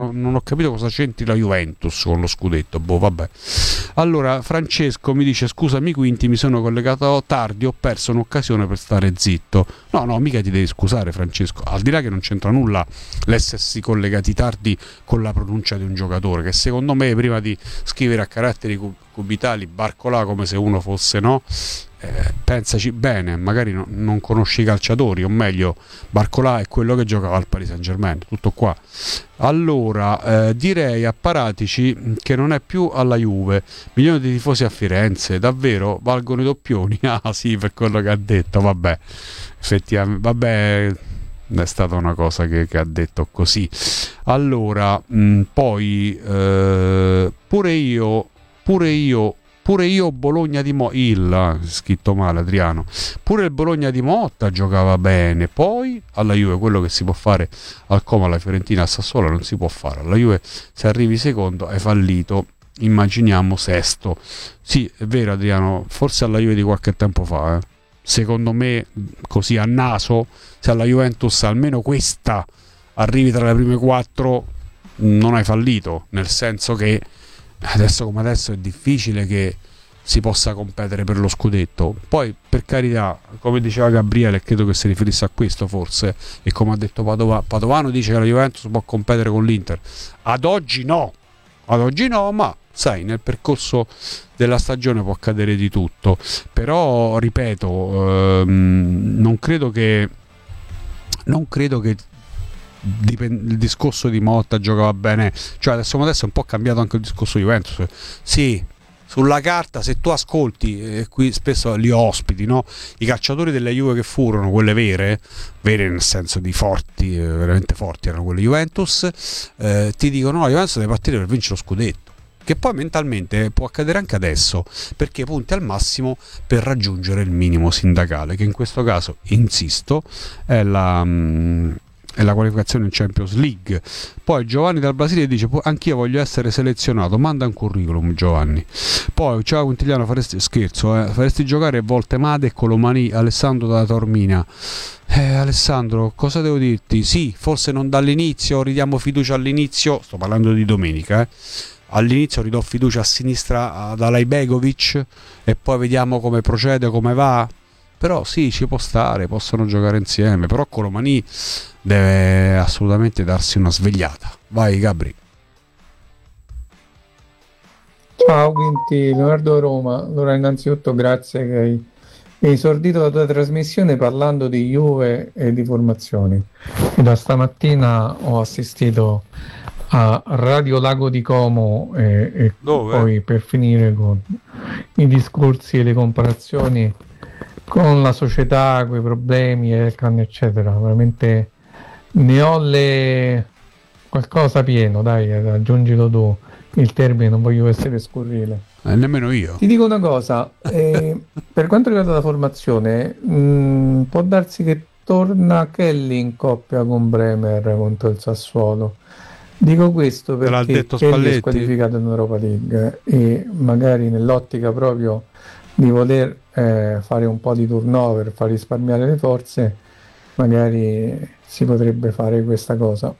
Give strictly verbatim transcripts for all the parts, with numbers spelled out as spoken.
ho, non ho capito cosa c'entri la Juventus con lo scudetto. Boh, vabbè. Allora Francesco mi dice: scusami Quinti, mi sono collegato tardi, ho perso un'occasione per stare zitto. No, no, mica ti devi scusare Francesco, al di là che non c'entra nulla l'essersi collegati tardi con la pronuncia di un giocatore, che secondo me prima di scrivere a caratteri cubitali Barcolà come se uno fosse, no? Eh, pensaci bene, magari no, non conosci i calciatori, o meglio Barcolà è quello che giocava al Paris Saint-Germain, tutto qua. Allora eh, direi a Paratici che non è più alla Juve, milioni di tifosi a Firenze, davvero valgono i doppioni? Ah sì, per quello che ha detto, vabbè, effettivamente, vabbè, è stata una cosa che, che ha detto così. Allora mh, poi eh, pure io pure io Pure io Bologna di Motta, il scritto male Adriano, pure il Bologna di Motta giocava bene, poi alla Juve quello che si può fare al Como, alla Fiorentina, al Sassuolo non si può fare, alla Juve se arrivi secondo hai fallito, immaginiamo sesto. Sì, è vero Adriano, forse alla Juve di qualche tempo fa, eh. Secondo me così a naso, se alla Juventus almeno questa arrivi tra le prime quattro non hai fallito, nel senso che adesso come adesso è difficile che si possa competere per lo scudetto. Poi per carità, come diceva Gabriele, credo che si riferisse a questo forse, e come ha detto Padova, Padovano dice che la Juventus può competere con l'Inter. Ad oggi no, ad oggi no, ma sai, nel percorso della stagione può accadere di tutto. Però ripeto, ehm, non credo che non credo che il discorso di Motta giocava bene, cioè adesso adesso è un po' cambiato anche il discorso di Juventus. Sì, sulla carta, se tu ascolti, e eh, qui spesso li ospiti, no? I calciatori della Juve che furono quelle vere, vere nel senso di forti, eh, veramente forti erano quelle Juventus, eh, ti dicono no, la Juventus deve partire per vincere lo scudetto, che poi mentalmente può accadere anche adesso, perché punti al massimo per raggiungere il minimo sindacale, che in questo caso, insisto, è la mh, è la qualificazione in Champions League. Poi Giovanni dal Brasile dice: anch'io voglio essere selezionato, manda un curriculum Giovanni. Poi ciao Quintiliano, faresti scherzo, eh? faresti giocare Voltemade e Colomani, Alessandro da Taormina. Eh, Alessandro, cosa devo dirti? Sì, forse non dall'inizio, ridiamo fiducia all'inizio, sto parlando di domenica, eh? All'inizio ridò fiducia a sinistra ad Alajbegovic e poi vediamo come procede, come va. Però sì, ci può stare, possono giocare insieme, però Colomani deve assolutamente darsi una svegliata. Vai Gabri. Ciao Quinti, Leonardo Roma. Allora innanzitutto grazie che hai esordito la tua trasmissione parlando di Juve e di formazioni. E da stamattina ho assistito a Radio Lago di Como e, e poi per finire con i discorsi e le comparazioni con la società, con i problemi eccetera. Veramente ne ho le qualcosa pieno, dai, aggiungilo tu il termine, non voglio essere scurrile. Eh, nemmeno io. Ti dico una cosa, eh, per quanto riguarda la formazione, mh, può darsi che torna Kelly in coppia con Bremer contro il Sassuolo. Dico questo perché Kelly è squalificato in Europa League e magari nell'ottica proprio di voler eh, fare un po' di turnover, far risparmiare le forze, magari si potrebbe fare questa cosa.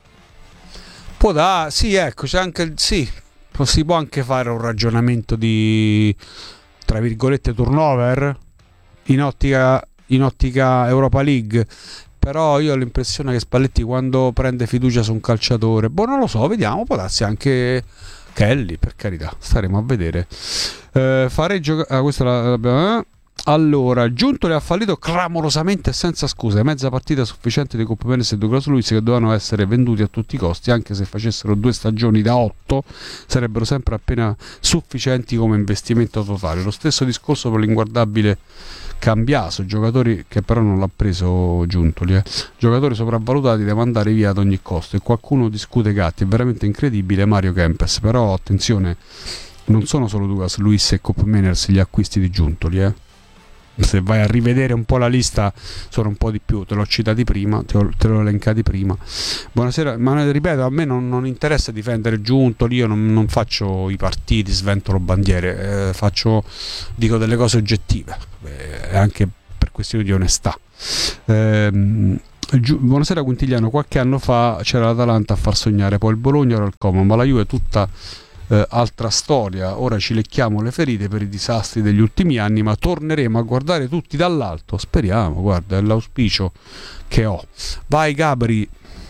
Può da, sì, ecco, c'è anche sì, si può anche fare un ragionamento di tra virgolette turnover in ottica in ottica Europa League. Però io ho l'impressione che Spalletti quando prende fiducia su un calciatore, boh, non lo so, vediamo, può darsi anche Kelly, per carità, staremo a vedere. Eh, fare giocare ah, questa la, la, eh. Allora, Giuntoli ha fallito clamorosamente e senza scuse, mezza partita sufficiente di Coppa Mendes e Douglas Luiz che dovevano essere venduti a tutti i costi, anche se facessero due stagioni da otto sarebbero sempre appena sufficienti come investimento totale. Lo stesso discorso per l'inguardabile Cambiaso, giocatori che però non l'ha preso Giuntoli, eh. giocatori sopravvalutati da mandare via ad ogni costo, e qualcuno discute Gatti, è veramente incredibile. Mario Kempes, però attenzione, non sono solo Douglas Luiz e Cop Manners gli acquisti di Giuntoli, eh. Se vai a rivedere un po' la lista sono un po' di più, te l'ho citati prima, te l'ho, te l'ho elencati prima. Buonasera, ma ripeto, a me non, non interessa difendere Giuntoli, io non, non faccio i partiti, sventolo bandiere, eh, faccio, dico delle cose oggettive, eh, anche per questioni di onestà. Eh, Giu- buonasera Quintigliano, qualche anno fa c'era l'Atalanta a far sognare, poi il Bologna era il Como, ma la Juve è tutta eh, altra storia. Ora ci lecchiamo le ferite per i disastri degli ultimi anni, ma torneremo a guardare tutti dall'alto, speriamo, guarda, è l'auspicio che ho. Vai Gabri.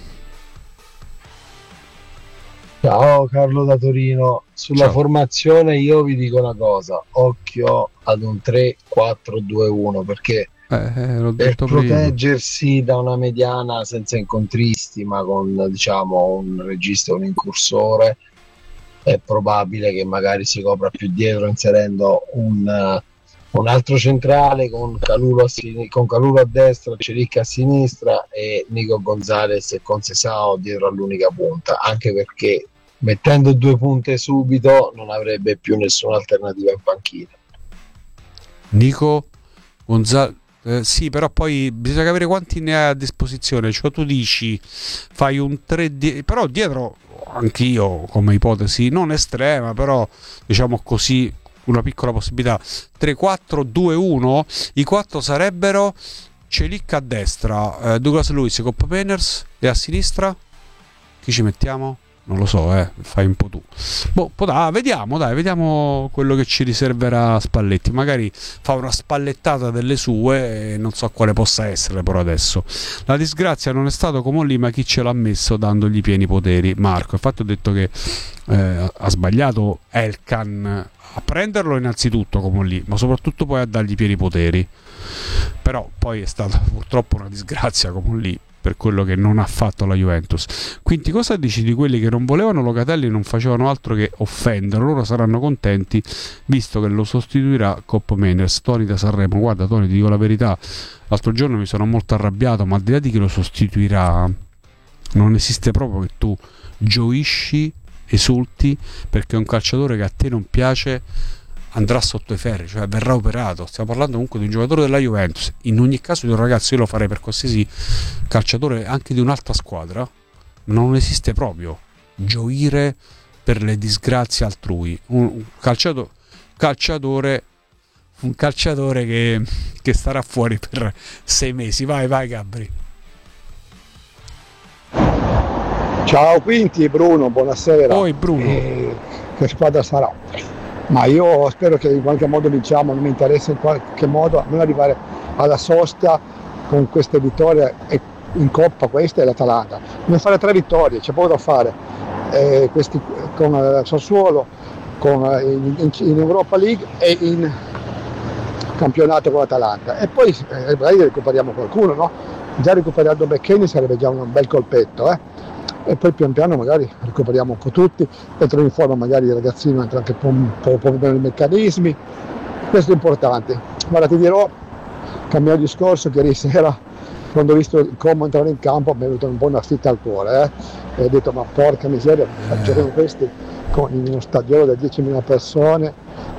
Ciao Carlo da Torino, sulla Ciao. formazione io vi dico una cosa, occhio ad un tre quattro due uno, perché Eh, eh, l'ho per detto prima. proteggersi da una mediana senza incontristi ma con diciamo un regista, un incursore, è probabile che magari si copra più dietro inserendo un, eh, un altro centrale con Calulo a, sin- con Calulo a destra, Cericca a sinistra e Nico Gonzalez e Concesao dietro all'unica punta, anche perché mettendo due punte subito non avrebbe più nessuna alternativa in panchina. Nico Gonzalez. Eh, sì, però poi bisogna capire quanti ne hai a disposizione. Cioè, tu dici fai un tre di... però dietro anch'io come ipotesi non estrema, però diciamo così una piccola possibilità. tre quattro due uno, i quattro sarebbero Celic a destra, eh, Douglas Luiz, Cop Meiners, e a sinistra chi ci mettiamo? Non lo so, eh, fai un po' tu. Boh, po' da, vediamo, dai, vediamo quello che ci riserverà Spalletti. Magari fa una spallettata delle sue e non so quale possa essere però adesso. La disgrazia non è stato come lì, ma chi ce l'ha messo dandogli pieni poteri? Marco. Infatti ho detto che eh, ha sbagliato Elkan a prenderlo innanzitutto come lì, ma soprattutto poi a dargli pieni poteri. Però poi è stata purtroppo una disgrazia come lì, per quello che non ha fatto la Juventus. Quindi cosa dici di quelli che non volevano Locatelli e non facevano altro che offendere? Loro saranno contenti visto che lo sostituirà Cop Meiners. Toni da Sanremo, guarda Toni, ti dico la verità, l'altro giorno mi sono molto arrabbiato, ma al di là di chi lo sostituirà non esiste proprio che tu gioisci, esulti perché un calciatore che a te non piace andrà sotto i ferri, cioè verrà operato. Stiamo parlando comunque di un giocatore della Juventus, in ogni caso di un ragazzo. Io lo farei per qualsiasi calciatore anche di un'altra squadra. Non esiste proprio gioire per le disgrazie altrui. Un calciatore, calciatore un calciatore che, che starà fuori per sei mesi. Vai, vai Gabri. Ciao Quinti, Bruno, buonasera. Poi Bruno. Eh, che squadra sarà? Ma io spero che in qualche modo vinciamo, non mi interessa in qualche modo non arrivare alla sosta con queste vittorie e in Coppa. Questa è l'Atalanta. Dobbiamo fare tre vittorie, c'è poco da fare. Eh, questi, con eh, Sassuolo, con, eh, in, in, in Europa League e in campionato con l'Atalanta. E poi eh, magari recuperiamo qualcuno, no? Già recuperando Becchini sarebbe già un bel colpetto, eh? E poi pian piano magari recuperiamo un po' tutti, mettono in forma magari i ragazzini, entrano anche un po', un po' bene i meccanismi. Questo è importante. Guarda, ti dirò, cambio il discorso, che ieri sera quando ho visto come entrare in campo mi è venuta un po' una fitta al cuore, eh? E ho detto ma porca miseria, facciamo questi con in uno stadio da diecimila persone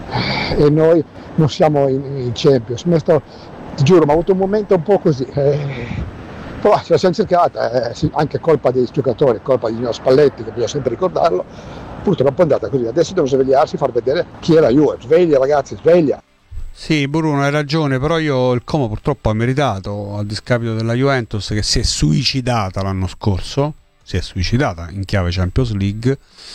e noi non siamo in, in Champions. Sto, ti giuro, ma ho avuto un momento un po' così. Eh, Poi ce la siamo cercata, eh, sì, anche colpa dei giocatori, colpa di Nino Spalletti, che bisogna sempre ricordarlo. Purtroppo è andata così. Adesso devono svegliarsi e far vedere chi è la Juve. Sveglia ragazzi, sveglia. Sì, Bruno, hai ragione, però io il Como purtroppo ha meritato, a discapito della Juventus che si è suicidata l'anno scorso, si è suicidata in chiave Champions League.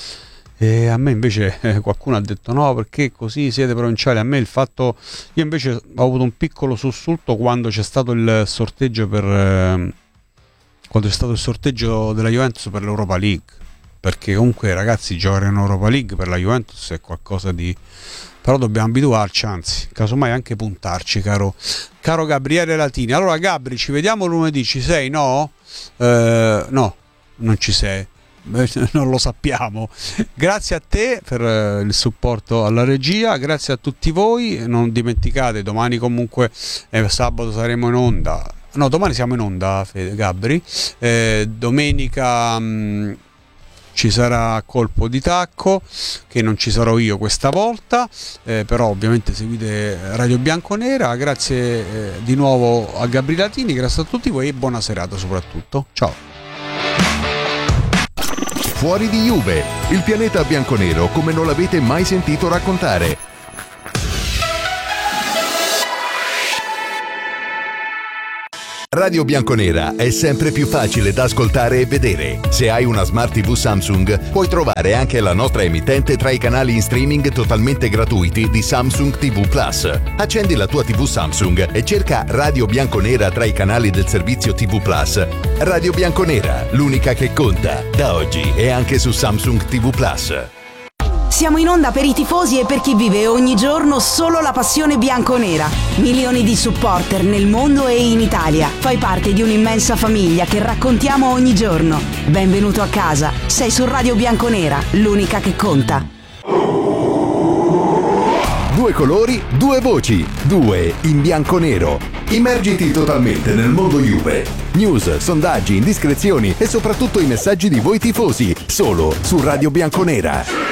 E a me invece eh, qualcuno ha detto no, perché così siete provinciali. A me il fatto, io invece ho avuto un piccolo sussulto quando c'è stato il sorteggio per eh, quando c'è stato il sorteggio della Juventus per l'Europa League, perché comunque ragazzi, giocare in Europa League per la Juventus è qualcosa di, però dobbiamo abituarci, anzi casomai anche puntarci, caro caro Gabriele Latini. Allora Gabri, ci vediamo lunedì, ci sei? No? Eh, no, non ci sei. Non lo sappiamo. Grazie a te per eh, il supporto alla regia, grazie a tutti voi. Non dimenticate, domani comunque eh, sabato saremo in onda. No, domani siamo in onda, Fede, Gabri. Eh, domenica mh, ci sarà Colpo di Tacco, che non ci sarò io questa volta, eh, però ovviamente seguite Radio Bianconera. Grazie eh, di nuovo a Gabri Latini, grazie a tutti voi e buona serata soprattutto. Ciao. Fuori di Juve, il pianeta bianconero come non l'avete mai sentito raccontare. Radio Bianconera è sempre più facile da ascoltare e vedere. Se hai una Smart tivù Samsung, puoi trovare anche la nostra emittente tra i canali in streaming totalmente gratuiti di Samsung ti vu Plus. Accendi la tua tivù Samsung e cerca Radio Bianconera tra i canali del servizio ti vu Plus. Radio Bianconera, l'unica che conta. Da oggi è anche su Samsung ti vu Plus. Siamo in onda per i tifosi e per chi vive ogni giorno solo la passione bianconera. Milioni di supporter nel mondo e in Italia. Fai parte di un'immensa famiglia che raccontiamo ogni giorno. Benvenuto a casa. Sei su Radio Bianconera, l'unica che conta. Due colori, due voci, due in bianco-nero. Immergiti totalmente nel mondo Juve. News, sondaggi, indiscrezioni e soprattutto i messaggi di voi tifosi. Solo su Radio Bianconera.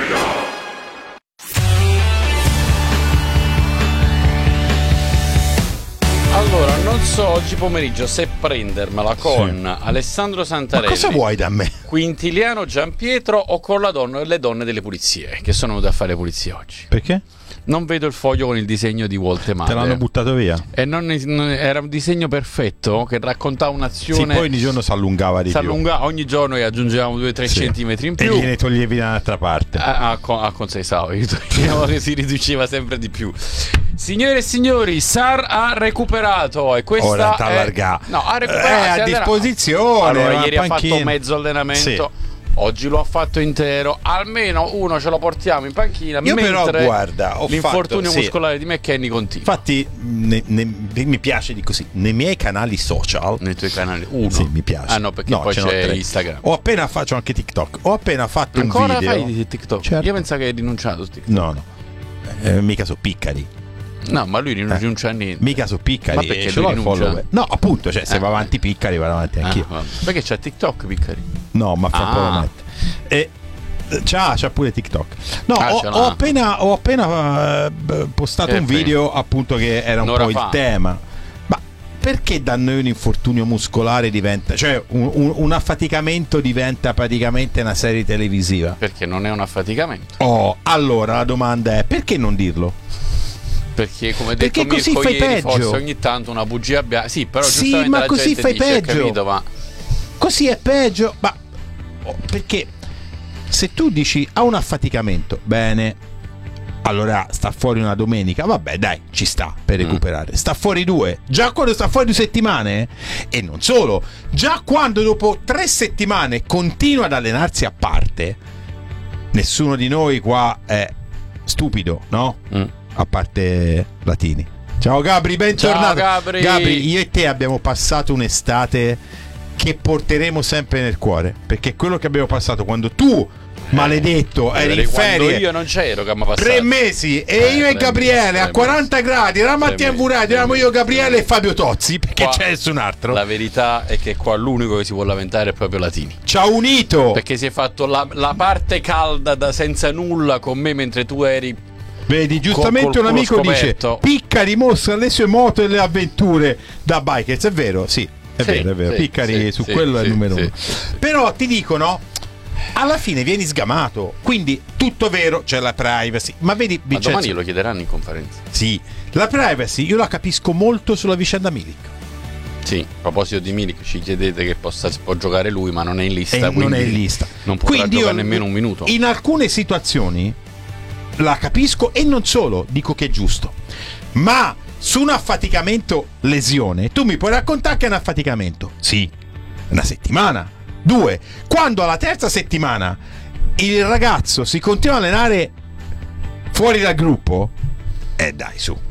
Allora, non so oggi pomeriggio se prendermela con sì. Alessandro Santarelli. Ma cosa vuoi da me? Quintiliano Giampietro o con la donna, le donne delle pulizie, che sono venute a fare pulizia oggi. Perché? Non vedo il foglio con il disegno di Wolte Madre. Te l'hanno buttato via? E non, non, era un disegno perfetto che raccontava un'azione. Sì, poi ogni giorno si allungava di si più. Allungava, ogni giorno e aggiungevamo due tre sì. centimetri in più. E gliene toglievi da un'altra parte. A, a, a Conseisato si riduceva sempre di più. Signore e signori, Sarr ha recuperato e questa ora è... allarga. No, ha recuperato. È a disposizione. Allora, ieri panchina. ha fatto mezzo allenamento. Sì. Oggi lo ha fatto intero, almeno uno ce lo portiamo in panchina. Io mentre però guarda, ho l'infortunio fatto, muscolare sì. di McKennie continua. Infatti ne, ne, mi piace di così. Nei miei canali social, nei tuoi canali uno. Sì, mi piace. Ah no, perché no, poi c'è tre. Instagram. Ho appena faccio anche TikTok. Ho appena fatto Ancora un video. fai di TikTok? Certo. Io pensavo che hai rinunciato a TikTok. No, no. Eh, mica so piccari. No, ma lui rinuncia a niente. Mica so piccari. Ma perché ce lui l'ho il rinuncia? follower. No, appunto, cioè se eh. va avanti piccari, vado avanti anch'io. Ah, perché c'è TikTok piccari? No, ma fra ah. poco mette. E c'ha, c'ha pure TikTok. No, ah, ho, ho appena ho appena uh, postato eh, un video appunto che era un po' il fa. tema. Ma perché da noi un infortunio muscolare diventa, cioè un, un, un affaticamento diventa praticamente una serie televisiva? Perché non è un affaticamento. Oh, allora la domanda è: perché non dirlo? Perché come detto perché così Mirko fai ieri, peggio. forse ogni tanto una bugia abbia... Sì, però sì, giustamente ma la così gente fai dice, peggio. capito, ma... Così è peggio. Ma oh, perché se tu dici ha un affaticamento, bene, allora sta fuori una domenica, vabbè dai, ci sta per recuperare. Mm. Sta fuori due, già quando sta fuori due settimane, e non solo, già quando dopo tre settimane continua ad allenarsi a parte, nessuno di noi qua è stupido, no? Mm. A parte Latini. Ciao Gabri, bentornato. Ciao Gabri. Gabri, io e te abbiamo passato un'estate che porteremo sempre nel cuore, perché quello che abbiamo passato quando tu, maledetto, eh, eri in ferie, io non c'ero, che mi passato tre mesi e eh, io e Gabriele a quaranta mesi. gradi, la mattina in radio eravamo io, Gabriele e Fabio Tozzi, perché qua, c'è nessun altro. La verità è che qua l'unico che si può lamentare è proprio Latini. Ci ha unito, perché si è fatto la, la parte calda da senza nulla con me mentre tu eri. Vedi, giustamente col, un amico dice Picca dimostra le sue moto e le avventure da bikers. È vero, sì, è sì, vero, è vero. Sì, Piccari sì, su sì, quello sì, è il numero sì, uno sì. Però ti dicono, alla fine vieni sgamato, quindi tutto vero, c'è la privacy. Ma vedi, ma Vincenzo, domani lo chiederanno in conferenza. Sì, la privacy io la capisco molto sulla vicenda Milik. Sì, a proposito di Milik, ci chiedete che possa, può giocare lui, ma non è in lista. Non è in lista. Non potrà quindi giocare io, nemmeno un minuto. In alcune situazioni la capisco e non solo, dico che è giusto. Ma su un affaticamento lesione, tu mi puoi raccontare che è un affaticamento? Sì, una settimana. Due, quando alla terza settimana il ragazzo si continua a allenare fuori dal gruppo, e eh dai su.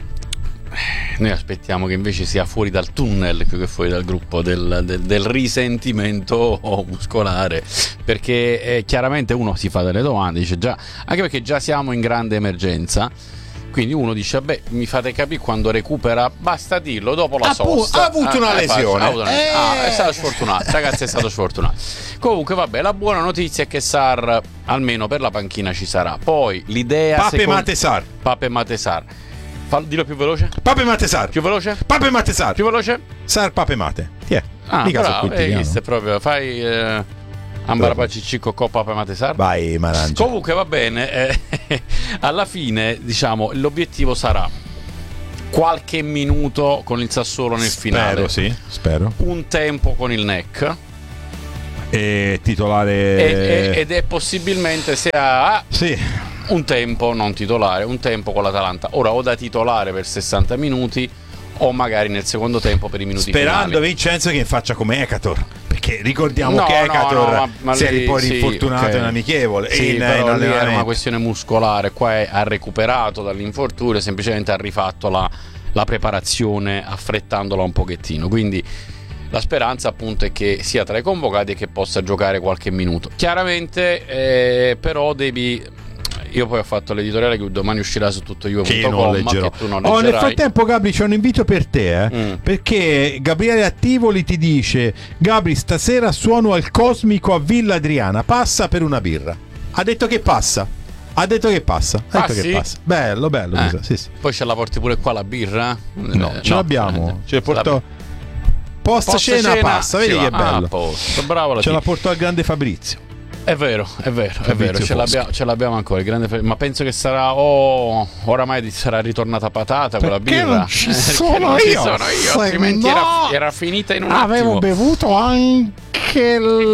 Noi aspettiamo che invece sia fuori dal tunnel più che fuori dal gruppo del, del, del risentimento muscolare, perché eh, chiaramente uno si fa delle domande, dice già, anche perché già siamo in grande emergenza, quindi uno dice vabbè, mi fate capire quando recupera, basta dirlo dopo la sosta. Ha avuto una ah, lesione, ha avuto una... Eh... Ah, è stato sfortunato, ragazzi, è stato sfortunato. Comunque vabbè, la buona notizia è che Sarr almeno per la panchina ci sarà. Poi l'idea Pape secondo... Mate Sarr Pape Mate Sarr Dillo più veloce. Pape Mate Sarr. Più veloce. Pape Mate Sarr. Più veloce. Sarr Pape Mate. Ti è. Ah, mica bravo, so eh, è proprio fai eh, Ambara Pacicicco Coppa Pape Mate Sarr. Vai Marangia. Comunque va bene, eh, alla fine diciamo l'obiettivo sarà qualche minuto con il Sassuolo nel finale. Spero, sì, spero. Un tempo con il N E C. E titolare. E, e, ed è possibilmente se ha sì. un tempo non titolare, un tempo con l'Atalanta. Ora o da titolare per sessanta minuti o magari nel secondo tempo per i minuti Sperando finali. Vincenzo che faccia come Ekator, perché ricordiamo no, che Ekator no, no, ma, ma si è lì, poi sì, rinfortunato okay. in amichevole. Sì, in, però in lì era una questione muscolare, qua è, ha recuperato dall'infortunio, semplicemente ha rifatto la, la preparazione affrettandola un pochettino, quindi la speranza appunto è che sia tra i convocati e che possa giocare qualche minuto. Chiaramente eh, però devi... Io poi ho fatto l'editoriale che domani uscirà su tutto juve punto com, che tu non leggerai. Oh, nel frattempo Gabri c'è un invito per te, eh? mm. perché Gabriele Attivoli ti dice: Gabri, stasera suono al Cosmico a Villa Adriana, passa per una birra. Ha detto che passa. Ha detto che passa. Ha detto ah, che sì? passa. Bello, bello. Eh. Sì, sì. Poi ce la porti pure qua la birra? No, eh, ce no. l'abbiamo. Ce porto... La... Post, Post cena, cena passa, vedi che bello. Ah, posto. Bravo la ce la portò al grande Fabrizio. È vero, è vero, è vero, ce l'abbiamo, ce l'abbiamo ancora, il grande, ma penso che sarà oh, oramai sarà ritornata patata quella birra. Non ci eh, sono non io, ci sono io, altrimenti no. era, era finita in un Avevo attimo. bevuto anche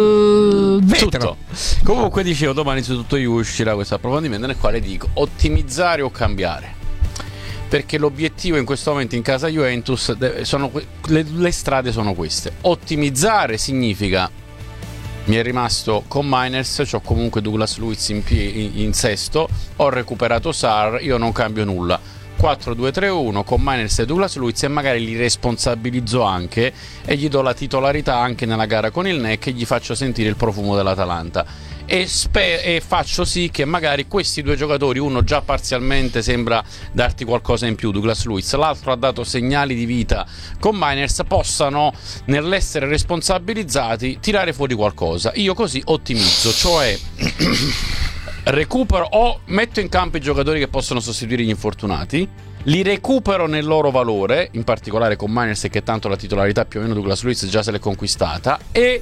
il vetro. Tutto. Comunque dicevo, domani su Tutto Juve uscirà questo approfondimento nel quale dico ottimizzare o cambiare. Perché l'obiettivo in questo momento in casa Juventus sono le, le strade sono queste. Ottimizzare significa: mi è rimasto con Miners, c'ho comunque Douglas Luiz in, in, in sesto, ho recuperato Sarr, io non cambio nulla. quattro due tre uno con Miners e Douglas Luiz, e magari li responsabilizzo anche e gli do la titolarità anche nella gara con il N E C e gli faccio sentire il profumo dell'Atalanta. E, spe- e faccio sì che magari questi due giocatori, uno già parzialmente sembra darti qualcosa in più, Douglas Luiz, l'altro ha dato segnali di vita con Miners, possano nell'essere responsabilizzati tirare fuori qualcosa. Io così ottimizzo, cioè recupero o metto in campo i giocatori che possono sostituire gli infortunati, li recupero nel loro valore, in particolare con Miners che tanto la titolarità più o meno Douglas Luiz già se l'è conquistata, e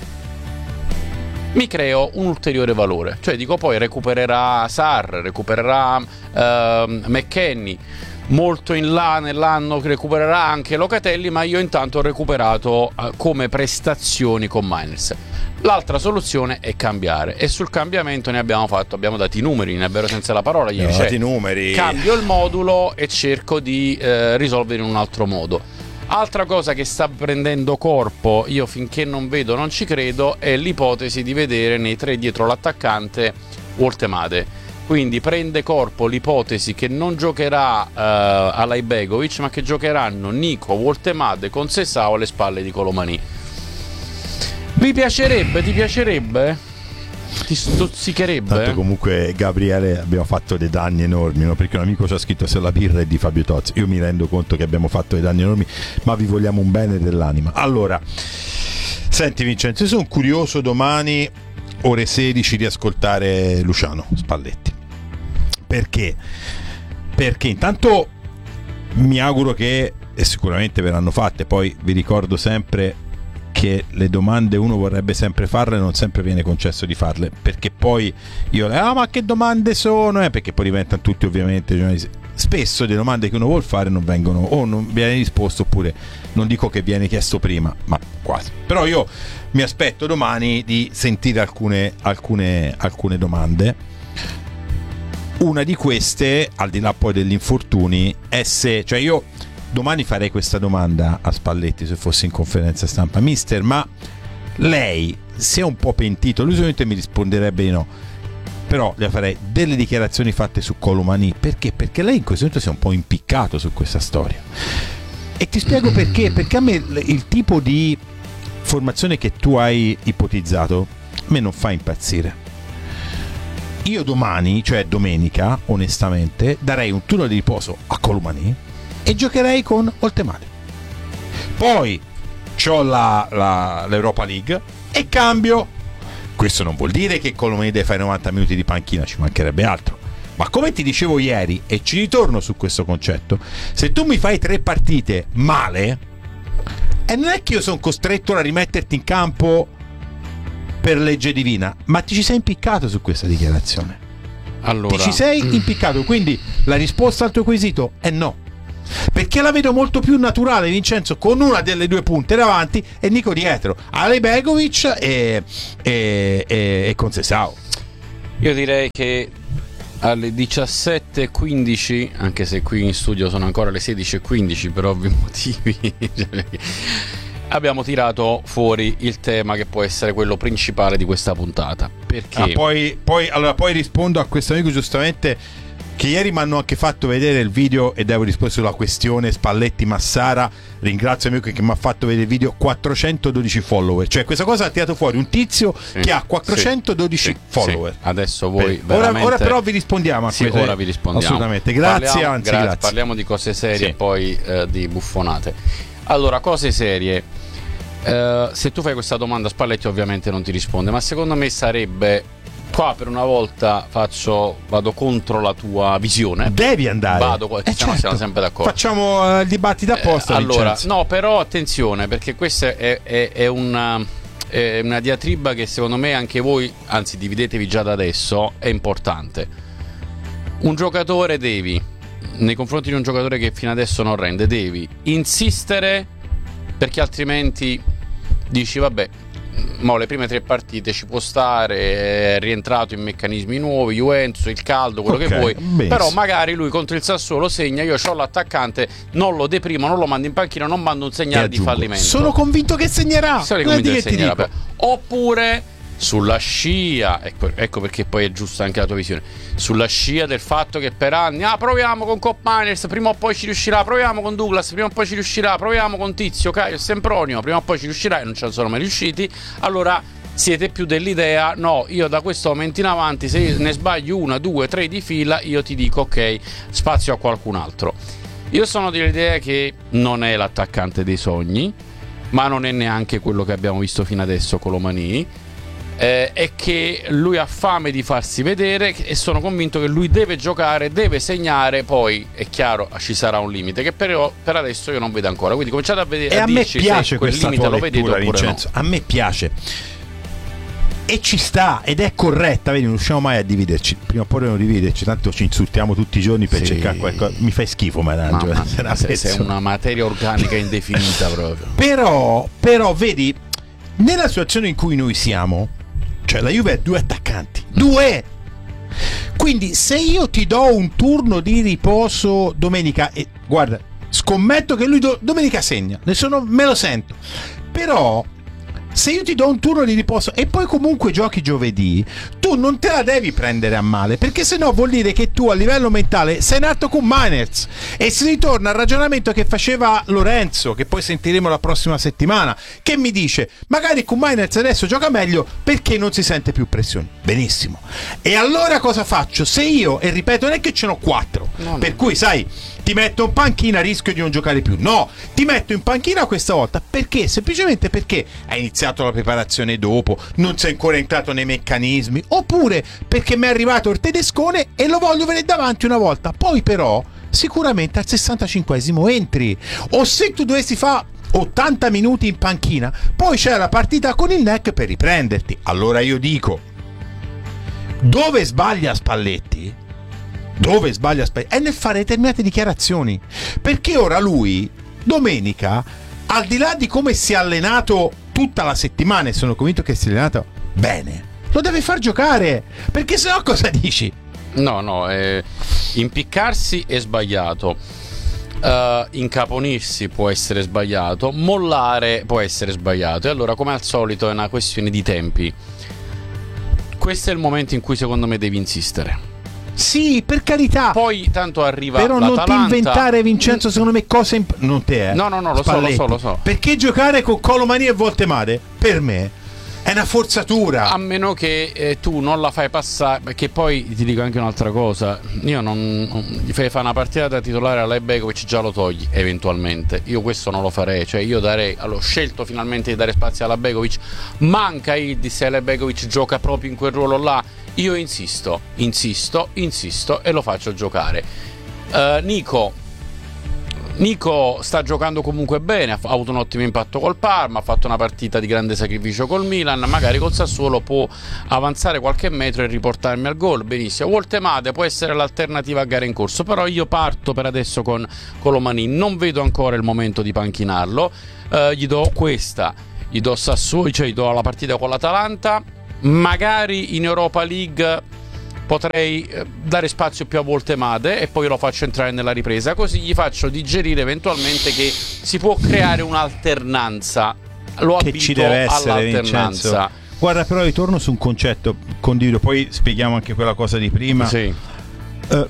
mi creo un ulteriore valore, cioè dico poi recupererà Sarr, recupererà uh, McKennie, molto in là nell'anno recupererà anche Locatelli, ma io intanto ho recuperato uh, come prestazioni con Miners. L'altra soluzione è cambiare, e sul cambiamento ne abbiamo fatto, abbiamo dato i numeri, ne è senza la parola ieri, cioè, i numeri. Cambio il modulo e cerco di uh, risolvere in un altro modo. Altra cosa che sta prendendo corpo, io finché non vedo non ci credo, è l'ipotesi di vedere nei tre dietro l'attaccante Woltemade. Quindi prende corpo l'ipotesi che non giocherà uh, Alay Begovic, ma che giocheranno Nico, Woltemade con Sessao alle spalle di Colomani. Vi piacerebbe? Ti piacerebbe? Ti stuzzicherebbe? Tanto comunque Gabriele abbiamo fatto dei danni enormi, no? Perché un amico ci ha scritto se la birra è di Fabio Tozzi. Io mi rendo conto che abbiamo fatto dei danni enormi, ma vi vogliamo un bene dell'anima. Allora, senti Vincenzo, io sono curioso domani ore sedici di ascoltare Luciano Spalletti. Perché? Perché intanto mi auguro che, e sicuramente verranno fatte, poi vi ricordo sempre che le domande uno vorrebbe sempre farle, non sempre viene concesso di farle, perché poi io ah ma che domande sono, eh? Perché poi diventano tutti ovviamente spesso le domande che uno vuol fare non vengono, o non viene risposto, oppure non dico che viene chiesto prima, ma quasi. Però io mi aspetto domani di sentire alcune alcune alcune domande. Una di queste, al di là poi degli infortuni, è se, cioè io domani farei questa domanda a Spalletti se fossi in conferenza stampa: mister, ma lei si è un po' pentito? Lui solamente mi risponderebbe di no, però le farei delle dichiarazioni fatte su Colomani. Perché? Perché lei in questo momento si è un po' impiccato su questa storia, e ti spiego perché. Perché a me il tipo di formazione che tu hai ipotizzato a me non fa impazzire. Io domani, cioè domenica, onestamente darei un turno di riposo a Colomani e giocherei con Woltemade. Poi c'ho la, la, l'Europa League e cambio. Questo non vuol dire che Colomani deve fare novanta minuti di panchina, ci mancherebbe altro. Ma come ti dicevo ieri, e ci ritorno su questo concetto, se tu mi fai tre partite male, e non è che io sono costretto a rimetterti in campo per legge divina, ma ti ci sei impiccato su questa dichiarazione. Allora, ti ci sei impiccato, quindi la risposta al tuo quesito è no. Perché perché la vedo molto più naturale Vincenzo con una delle due punte davanti e Nico dietro, Alejbegovic e, e, e, e Conceição. Io direi che alle diciassette e quindici, anche se qui in studio sono ancora le sedici e quindici per ovvi motivi, abbiamo tirato fuori il tema che può essere quello principale di questa puntata. Perché? Ah, poi, poi, allora, poi rispondo a questo amico giustamente, che ieri mi hanno anche fatto vedere il video e devo rispondere sulla questione Spalletti-Massara. Ringrazio l'amico che mi ha fatto vedere il video. Quattrocentododici follower, cioè questa cosa ha tirato fuori un tizio sì, che ha quattrocentododici sì, follower. Sì. Adesso voi Beh, veramente... ora, ora però vi rispondiamo a sì, queste... ora vi rispondiamo assolutamente, grazie, parliamo, anzi grazie. grazie. Parliamo di cose serie sì. e poi eh, di buffonate. Allora, cose serie. Uh, se tu fai questa domanda Spalletti ovviamente non ti risponde, ma secondo me sarebbe, qua per una volta faccio vado contro la tua visione, devi andare, vado, eh, certo. Siamo sempre d'accordo, facciamo uh, il dibattito apposta, eh, allora Vincenzo. No, però attenzione, perché questa è, è, è una è una diatriba che secondo me anche voi, anzi dividetevi già da adesso, è importante. Un giocatore devi, nei confronti di un giocatore che fino adesso non rende, devi insistere, perché altrimenti dici vabbè, mo le prime tre partite ci può stare, è rientrato in meccanismi nuovi, Juventus, il caldo, quello okay, che vuoi, benissimo. Però magari lui contro il Sassuolo segna, io ho l'attaccante, non lo deprimo, non lo mando in panchina, non mando un segnale di fallimento. Sono convinto che segnerà, Sono convinto che segnerà. Oppure sulla scia, ecco, ecco perché poi è giusta anche la tua visione, sulla scia del fatto che per anni ah proviamo con Cop Miners, prima o poi ci riuscirà, proviamo con Douglas, prima o poi ci riuscirà, proviamo con Tizio, Caio, Sempronio, prima o poi ci riuscirà, e non ci sono mai riusciti. Allora siete più dell'idea no, io da questo momento in avanti se ne sbaglio una, due, tre di fila io ti dico ok, spazio a qualcun altro. Io sono dell'idea che non è l'attaccante dei sogni, ma non è neanche quello che abbiamo visto fino adesso con Lomani. Eh, è che lui ha fame di farsi vedere e sono convinto che lui deve giocare, deve segnare, poi è chiaro ci sarà un limite che però per adesso io non vedo ancora, quindi cominciate a vedere, e a, a me piace quel questa limite tua lo lettura, vedete Vincenzo, no. A me piace e ci sta ed è corretta, vedi, non riusciamo mai a dividerci, prima o poi non dividerci, tanto ci insultiamo tutti i giorni per sì. cercare qualcosa, mi fai schifo Marangio, ma sei, sei una materia organica indefinita proprio. Però, però vedi, nella situazione in cui noi siamo, cioè la Juve ha due attaccanti, due. Quindi se io ti do un turno di riposo domenica, e guarda, scommetto che lui do, domenica segna, ne sono, me lo sento. Però se io ti do un turno di riposo e poi comunque giochi giovedì, tu non te la devi prendere a male, perché sennò vuol dire che tu a livello mentale sei nato con Miners, e si ritorna al ragionamento che faceva Lorenzo, che poi sentiremo la prossima settimana, che mi dice magari con Miners adesso gioca meglio perché non si sente più pressione. Benissimo, e allora cosa faccio? Se io, e ripeto, non è che ce n'ho quattro, no, per no. cui sai, ti metto in panchina, rischio di non giocare più. No, ti metto in panchina questa volta perché? Semplicemente perché hai iniziato la preparazione dopo, non sei ancora entrato nei meccanismi, oppure perché mi è arrivato il tedescone e lo voglio vedere davanti una volta. Poi però sicuramente al sessantacinquesimo entri, o se tu dovessi fare ottanta minuti in panchina, poi c'è la partita con il N E C per riprenderti. Allora io dico, dove sbaglia Spalletti? Dove sbaglia Spalletti? È nel fare determinate dichiarazioni, perché ora lui domenica, al di là di come si è allenato tutta la settimana, e sono convinto che si è allenato bene, lo deve far giocare, perché sennò cosa dici? No, no, eh, impiccarsi è sbagliato, uh, incaponirsi può essere sbagliato, mollare può essere sbagliato, e allora come al solito è una questione di tempi. Questo è il momento in cui secondo me devi insistere. Sì, per carità. Poi tanto arriva però l'Atalanta. Non ti inventare, Vincenzo, secondo me cose imp- non te, eh. No, no, no, lo Spalletti. so, lo so, lo so. Perché giocare con Colomani e Voltemade per me è una forzatura. A meno che eh, tu non la fai passare, perché poi ti dico anche un'altra cosa. Io non, non gli fai fare una partita da titolare a Alejbegovic, già lo togli eventualmente. Io questo non lo farei, cioè io darei, allora, ho scelto finalmente di dare spazio a Alejbegovic. Manca il se Alejbegovic gioca proprio in quel ruolo là. Io insisto, insisto, insisto e lo faccio giocare. uh, Nico, Nico sta giocando comunque bene, ha f- ha avuto un ottimo impatto col Parma, ha fatto una partita di grande sacrificio col Milan, magari col Sassuolo può avanzare qualche metro e riportarmi al gol, benissimo. Woltemade può essere l'alternativa a gare in corso, però io parto per adesso con Colomani, non vedo ancora il momento di panchinarlo, eh, gli do questa, gli do Sassuolo, cioè gli do la partita con l'Atalanta, magari in Europa League potrei dare spazio più a Woltemade e poi lo faccio entrare nella ripresa, così gli faccio digerire eventualmente che si può creare un'alternanza, lo che abito ci deve essere, all'alternanza. Vincenzo. Guarda, però ritorno su un concetto, condivido, poi spieghiamo anche quella cosa di prima. Sì. Uh,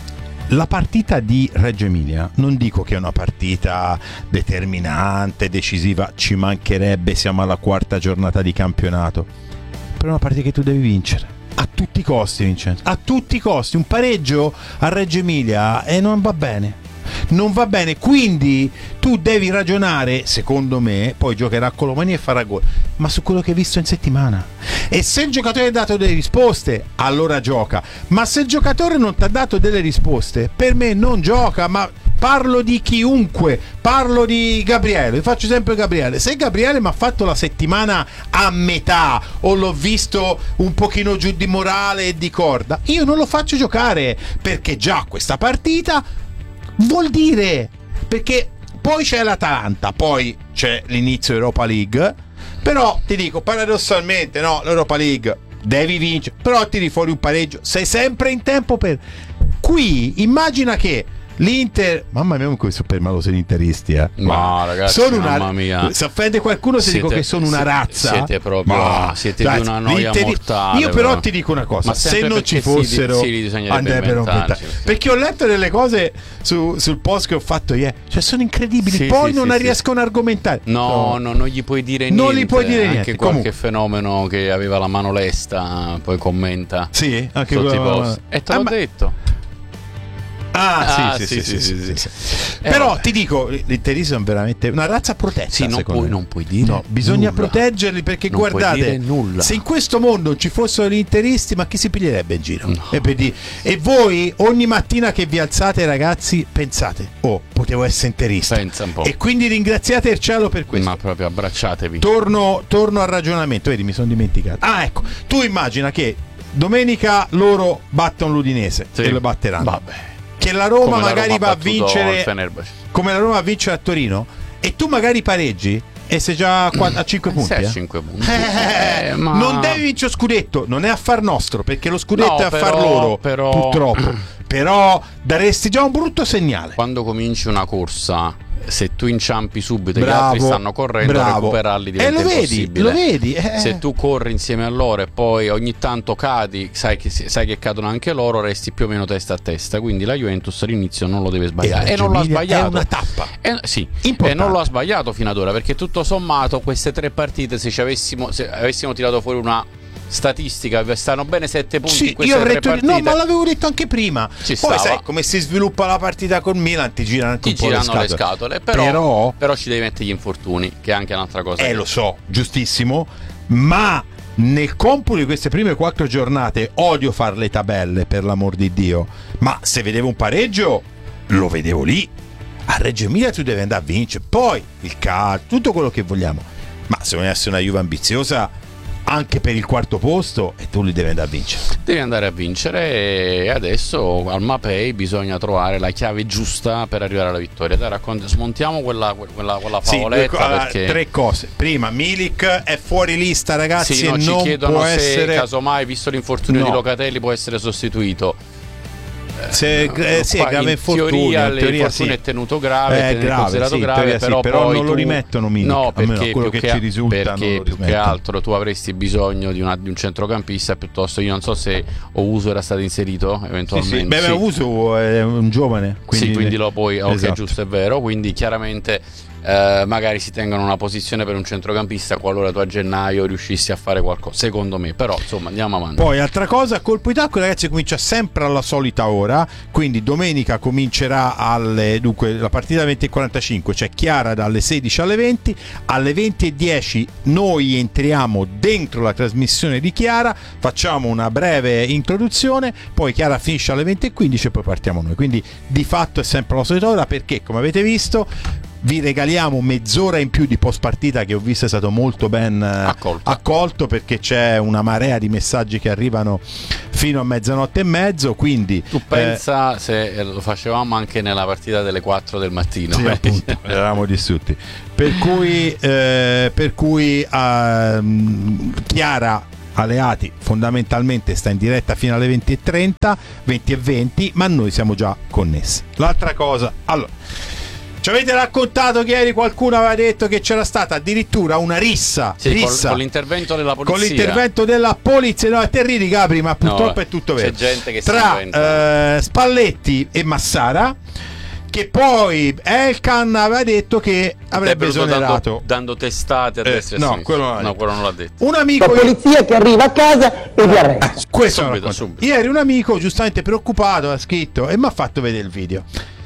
la partita di Reggio Emilia non dico che è una partita determinante, decisiva, ci mancherebbe, siamo alla quarta giornata di campionato, però è una partita che tu devi vincere a tutti i costi, Vincenzo, a tutti i costi. Un pareggio a Reggio Emilia e non va bene, non va bene, quindi tu devi ragionare, secondo me, poi giocherà a Colomani e farà gol, ma su quello che hai visto in settimana, e se il giocatore ha dato delle risposte allora gioca, ma se il giocatore non ti ha dato delle risposte, per me non gioca. Ma parlo di chiunque, parlo di Gabriele, faccio sempre Gabriele. Se Gabriele mi ha fatto la settimana a metà o l'ho visto un pochino giù di morale e di corda, io non lo faccio giocare, perché già questa partita vuol dire, perché poi c'è l'Atalanta, poi c'è l'inizio Europa League, però ti dico paradossalmente, no, l'Europa League devi vincere, però tiri fuori un pareggio, sei sempre in tempo per... Qui immagina che l'Inter, mamma mia, come sono permalosi gli interisti, eh. Ma ragazzi, sono una... mamma mia, se offende qualcuno se siete, dico che sono una razza, siete proprio, ma siete dai, di una noia l'Interi... mortale. Io però però ti dico una cosa, ma se non ci fossero si, si andrebbero inventati, perché ho letto delle cose su, sul post che ho fatto ieri, cioè sono incredibili, sì, poi sì, non sì, riescono sì. a argomentare. No, no, no, non gli puoi dire niente. Non gli puoi dire anche niente. Qualche Comunque. fenomeno che aveva la mano lesta poi commenta. Sì, anche sotto i quello... post. E te l'ho ah, ma... detto. Ah, ah, sì, sì, sì, sì, sì, sì, sì, sì. Eh, Però vabbè. Ti dico, gli interisti sono veramente una razza protetta. Sì, non puoi, non puoi dire. No, bisogna nulla. proteggerli, perché non guardate, se in questo mondo ci fossero gli interisti, ma chi si piglierebbe in giro? No. E, di... e voi ogni mattina che vi alzate, ragazzi, pensate: oh, potevo essere interista. Pensa un po'. E quindi ringraziate il cielo per questo. Ma proprio abbracciatevi. Torno, torno al ragionamento. Vedi, mi sono dimenticato. Ah, ecco, tu immagina che domenica loro battono l'Udinese, sì. E lo batteranno. Vabbè. Che la Roma come magari la Roma va a vincere come la Roma va a vincere a Torino, e tu magari pareggi e sei già a cinque punti, sei eh? a cinque punti. Eh, ma... non devi vincere lo scudetto, non è affar nostro, perché lo scudetto no, è affar però, loro però... purtroppo, però daresti già un brutto segnale quando cominci una corsa. Se tu inciampi subito e bravo, gli altri stanno correndo, bravo. recuperarli diventa e lo impossibile. Vedi, lo vedi. Eh. Se tu corri insieme a loro e poi ogni tanto cadi, sai che, sai che cadono anche loro, resti più o meno testa a testa. Quindi la Juventus all'inizio non lo deve sbagliare. E, e non lo ha sbagliato. È una tappa. E, sì, e non lo ha sbagliato fino ad ora, perché tutto sommato queste tre partite, se ci avessimo, se avessimo tirato fuori una statistica, stanno bene sette punti sì, in queste io tre retto, partite. no, ma l'avevo detto anche prima. Ci Poi stava. sai come si sviluppa la partita col Milan, ti girano anche ti un po' girano le le scatole, scatole però, però, però ci devi mettere gli infortuni, che è anche un'altra cosa. Eh, lo so, giustissimo, ma nel computo di queste prime quattro giornate odio fare le tabelle, per l'amor di Dio, ma se vedevo un pareggio lo vedevo lì. A Reggio Emilia tu devi andare a vincere, poi il calcio, tutto quello che vogliamo, ma se vuoi essere una Juve ambiziosa anche per il quarto posto, e tu li devi andare a vincere. Devi andare a vincere, e adesso al Mapei bisogna trovare la chiave giusta per arrivare alla vittoria. Dai, raccont- smontiamo quella, quella, quella favoletta. Sì, perché... tre cose. Prima, Milik è fuori lista, ragazzi. Sì, no, e ci non chiedono può se essere... casomai, visto l'infortunio no. di Locatelli, può essere sostituito. Se, eh, sì, è grave infortunio, teoria, in teoria l'infortunio sì. è tenuto grave, è è grave, considerato sì, grave, teoria, però, sì, però poi non tu... lo rimettono Milik, no, perché quello più che, che ci risulta, perché più che altro tu avresti bisogno di, una, di un centrocampista, piuttosto. Io non so se Ouso era stato inserito eventualmente. Sì, sì. Beh, sì. Ouso è un giovane, quindi, sì, quindi lo puoi, ok, esatto. Giusto, è vero, quindi chiaramente eh, magari si tengono una posizione per un centrocampista qualora tu a gennaio riuscissi a fare qualcosa, secondo me. Però insomma, andiamo avanti. Poi altra cosa, colpo di tacco, ragazzi, comincia sempre alla solita ora. ora, quindi domenica comincerà alle dunque la partita venti e quarantacinque, c'è Chiara dalle sedici alle venti, alle venti e dieci noi entriamo dentro la trasmissione di Chiara, facciamo una breve introduzione, poi Chiara finisce alle venti e quindici e poi partiamo noi, quindi di fatto è sempre la solita ora, perché come avete visto vi regaliamo mezz'ora in più di post partita, che ho visto è stato molto ben accolto. accolto, perché c'è una marea di messaggi che arrivano fino a mezzanotte e mezzo, quindi tu pensa eh, se lo facevamo anche nella partita delle quattro del mattino, sì, appunto, eravamo distrutti, per cui eh, per cui uh, Chiara Aleati fondamentalmente sta in diretta fino alle venti e trenta, venti e venti, ma noi siamo già connessi. L'altra cosa, allora, ci avete raccontato che ieri qualcuno aveva detto che c'era stata addirittura una rissa, sì, rissa con, con l'intervento della polizia. Con l'intervento della polizia, no, te ridi Gabri, ma purtroppo no, è tutto vero. C'è gente che tra si eh, Spalletti e Massara, che poi Elkan aveva detto che avrebbe esonerato dando, dando testate a eh, destra e a no, sinistra. quello non, no, quello non l'ha detto. Un amico, la polizia che arriva a casa e vi arresta. Eh, questo subito, subito. Ieri un amico giustamente preoccupato ha scritto e mi ha fatto vedere il video.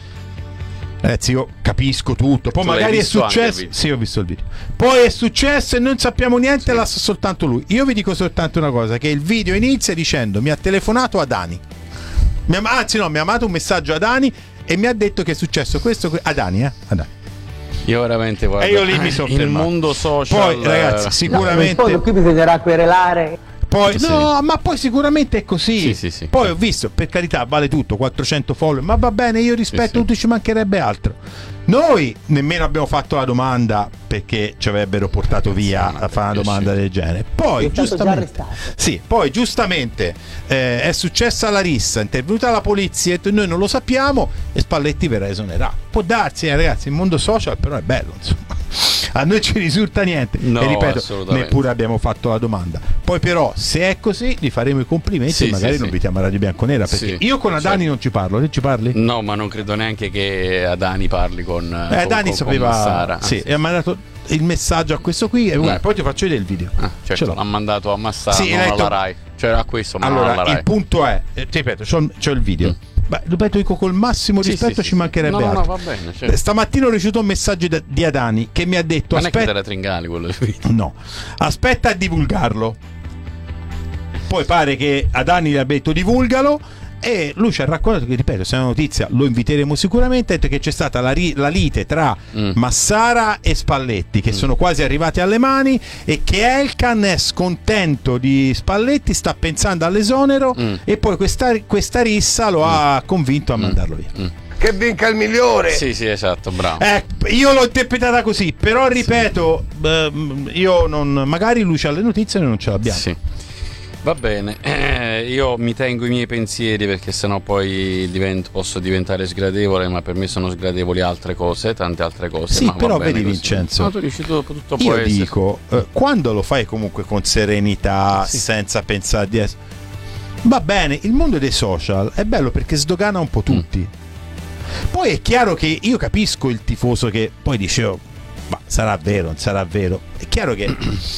Ragazzi, io capisco tutto. Poi tu magari è successo. Sì, ho visto il video. Poi è successo e non sappiamo niente, sì. L'ha soltanto lui. Io vi dico soltanto una cosa: che il video inizia dicendo: mi ha telefonato a Dani. Mi ha, anzi, no, mi ha mandato un messaggio a Dani e mi ha detto che è successo questo. A Dani, eh? A Dani. Io veramente guarda, e io lì mi sono il fermato. mondo social. Poi, ragazzi, sicuramente. No, qui bisognerà querelare. Poi, sì. no, ma poi sicuramente è così. Sì, sì, sì. Poi ho visto, per carità, vale tutto, quattrocento follower, ma va bene, io rispetto sì, tutto, sì. Ci mancherebbe altro. Noi nemmeno abbiamo fatto la domanda perché ci avrebbero portato via a fare una domanda del genere. Poi giustamente, sì, poi giustamente eh, è successa la rissa, è intervenuta la polizia, noi non lo sappiamo e Spalletti verrà esonerato. Può darsi, eh, ragazzi, il mondo social però è bello, insomma. A noi ci risulta niente, no, e ripeto, neppure abbiamo fatto la domanda. Poi però se è così gli faremo i complimenti, sì, e magari sì, lo invitiamo a Radio Bianconera, perché sì, io con Adani certo. non ci parlo. Te ci parli? No, ma non credo neanche che Adani parli con eh, Adani con, sapeva con Massara. Sì, e ha mandato il messaggio a questo qui e guarda, mm. poi ti faccio vedere il video. Ah, certo, l'ha mandato a Massara, sì, non detto... alla Rai. Cioè a questo, ma allora, non alla Rai. Il punto è, ti ripeto, c'ho, c'ho il video. Mm. Beh, ripeto, dico col massimo sì, rispetto, sì, ci sì, mancherebbe no, altro. No, va bene, certo. Stamattina ho ricevuto un messaggio da, di Adani che mi ha detto: non aspetta, è che te la Tringali quello del video. No, aspetta a divulgarlo. Poi pare che Adani gli abbia detto divulgalo e lui ci ha raccontato che, ripeto, se è una notizia lo inviteremo sicuramente, ha detto che c'è stata la, ri- la lite tra mm. Massara e Spalletti che mm. sono quasi arrivati alle mani e che Elkan è scontento di Spalletti, sta pensando all'esonero mm. e poi questa, questa rissa lo mm. ha convinto a mm. mandarlo via. Mm. Che vinca il migliore. Sì, sì, esatto, bravo. Eh, io l'ho interpretata così, però ripeto, sì. eh, io non, magari lui c'ha le notizie e noi non ce l'abbiamo. Sì. Va bene, eh, io mi tengo i miei pensieri perché sennò poi divento, posso diventare sgradevole, ma per me sono sgradevoli altre cose, tante altre cose. Sì, ma però va vedi così. Vincenzo, no, tu dici tutto, tutto io può dico, eh, quando lo fai comunque con serenità, sì. senza pensare di essere... Va bene, il mondo dei social è bello perché sdogana un po' tutti. Mm. Poi è chiaro che io capisco il tifoso che poi dice, oh, ma sarà vero, non sarà vero. È chiaro che...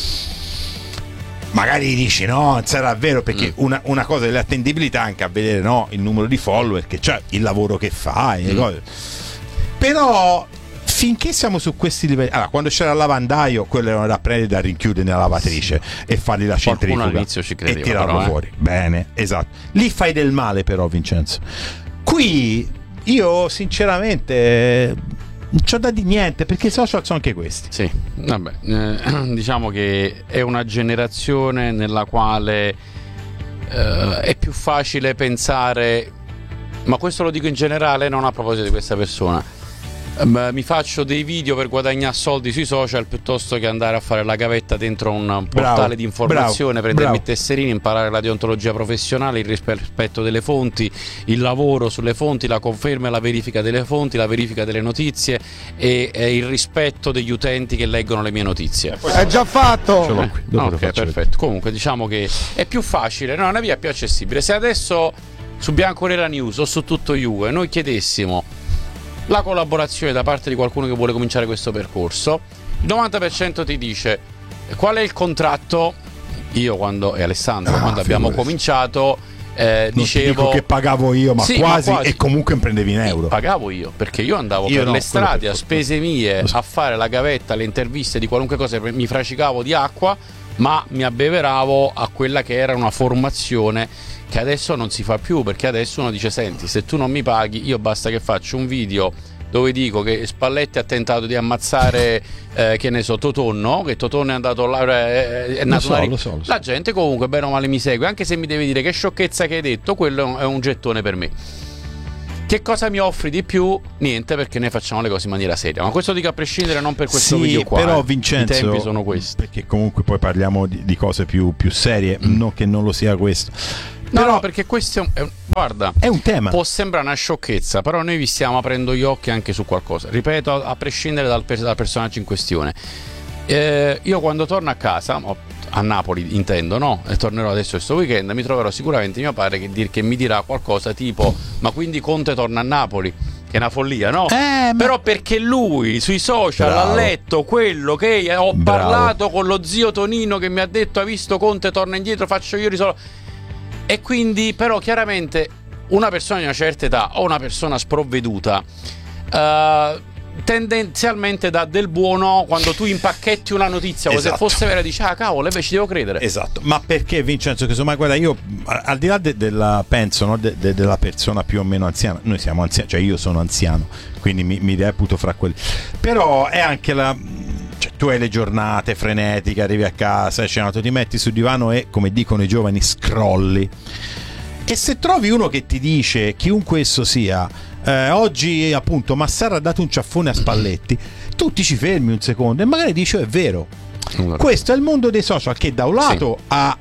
magari dici no, non sarà vero, perché mm. una, una cosa dell'attendibilità anche a vedere, no, il numero di follower che c'è, il lavoro che fai, mm. cose. Però finché siamo su questi livelli, allora, quando c'era il lavandaio, quello era da prendere, da rinchiudere nella lavatrice sì. e fargli la centrifuga all'inizio ci credeva, e tirarlo però, fuori. Eh. Bene, esatto. Lì fai del male però, Vincenzo. Qui io sinceramente non c'ho da di niente, perché i social sono anche questi. Sì, vabbè, eh, diciamo che è una generazione nella quale eh, è più facile pensare, ma questo lo dico in generale, non a proposito di questa persona. Mi faccio dei video per guadagnare soldi sui social piuttosto che andare a fare la gavetta dentro un portale bravo, di informazione, bravo, prendermi bravo. tesserini, imparare la deontologia professionale, il rispetto delle fonti, il lavoro sulle fonti, la conferma e la verifica delle fonti, la verifica delle notizie e, e il rispetto degli utenti che leggono le mie notizie. È già fatto! Eh, ok, perfetto. Vedere. Comunque diciamo che è più facile, no, è una via più accessibile. Se adesso su Bianconera News o su Tutto Juve noi chiedessimo la collaborazione da parte di qualcuno che vuole cominciare questo percorso, il novanta per cento ti dice qual è il contratto. Io quando e Alessandro ah, quando abbiamo cominciato Eh, non dicevo ti dico che pagavo io, ma, sì, quasi, ma quasi, e comunque prendevi in euro. Pagavo io, perché io andavo io per no, le strade per a spese mie so. a fare la gavetta, le interviste di qualunque cosa, mi fracicavo di acqua, ma mi abbeveravo a quella che era una formazione che adesso non si fa più, perché adesso uno dice: senti, se tu non mi paghi, io basta che faccio un video dove dico che Spalletti ha tentato di ammazzare eh, che ne so, Totonno, che Totonno è andato là, è, è nato lo so, una... lo so, lo so. La gente comunque bene o male mi segue, anche se mi deve dire che sciocchezza che hai detto, quello è un gettone per me. Che cosa mi offri di più? Niente, perché noi facciamo le cose in maniera seria. Ma questo dico a prescindere, non per questo sì, video qua. Però eh. Vincenzo, i tempi sono questi. Perché comunque poi parliamo di, di cose più, più serie, Mm. non che non lo sia questo. No, Però no, perché questo è un, è un- guarda, è un tema. può sembrare una sciocchezza, però noi vi stiamo aprendo gli occhi anche su qualcosa. Ripeto, a prescindere dal, per- dal personaggio in questione. Eh, io quando torno a casa, o- a Napoli intendo, no? E tornerò adesso questo weekend, mi troverò sicuramente mio padre che, dir- che mi dirà qualcosa tipo: ma quindi Conte torna a Napoli? Che è una follia, no? Eh, ma- Però perché lui sui social Bravo. ha letto quello che ho Bravo. parlato con lo zio Tonino che mi ha detto: hai visto Conte torna indietro, faccio io risolvo. E quindi, però, chiaramente una persona di una certa età o una persona sprovveduta eh, tendenzialmente dà del buono quando tu impacchetti una notizia, come Esatto. se fosse vera, dici: ah cavolo, invece ci devo credere. Esatto, ma perché Vincenzo? Che insomma, guarda, io a- al di là de- della penso, no, de- de- della persona più o meno anziana, noi siamo anziani, cioè io sono anziano, quindi mi, mi reputo fra quelli. Però è anche la, cioè, tu hai le giornate frenetiche, arrivi a casa, cenato, ti metti sul divano e, come dicono i giovani, scrolli. E se trovi uno che ti dice, chiunque esso sia, eh, oggi appunto Massara ha dato un ciaffone a Spalletti, tu ti ci fermi un secondo e magari dici: oh, è vero. Allora. Questo è il mondo dei social, che da un lato Sì. ha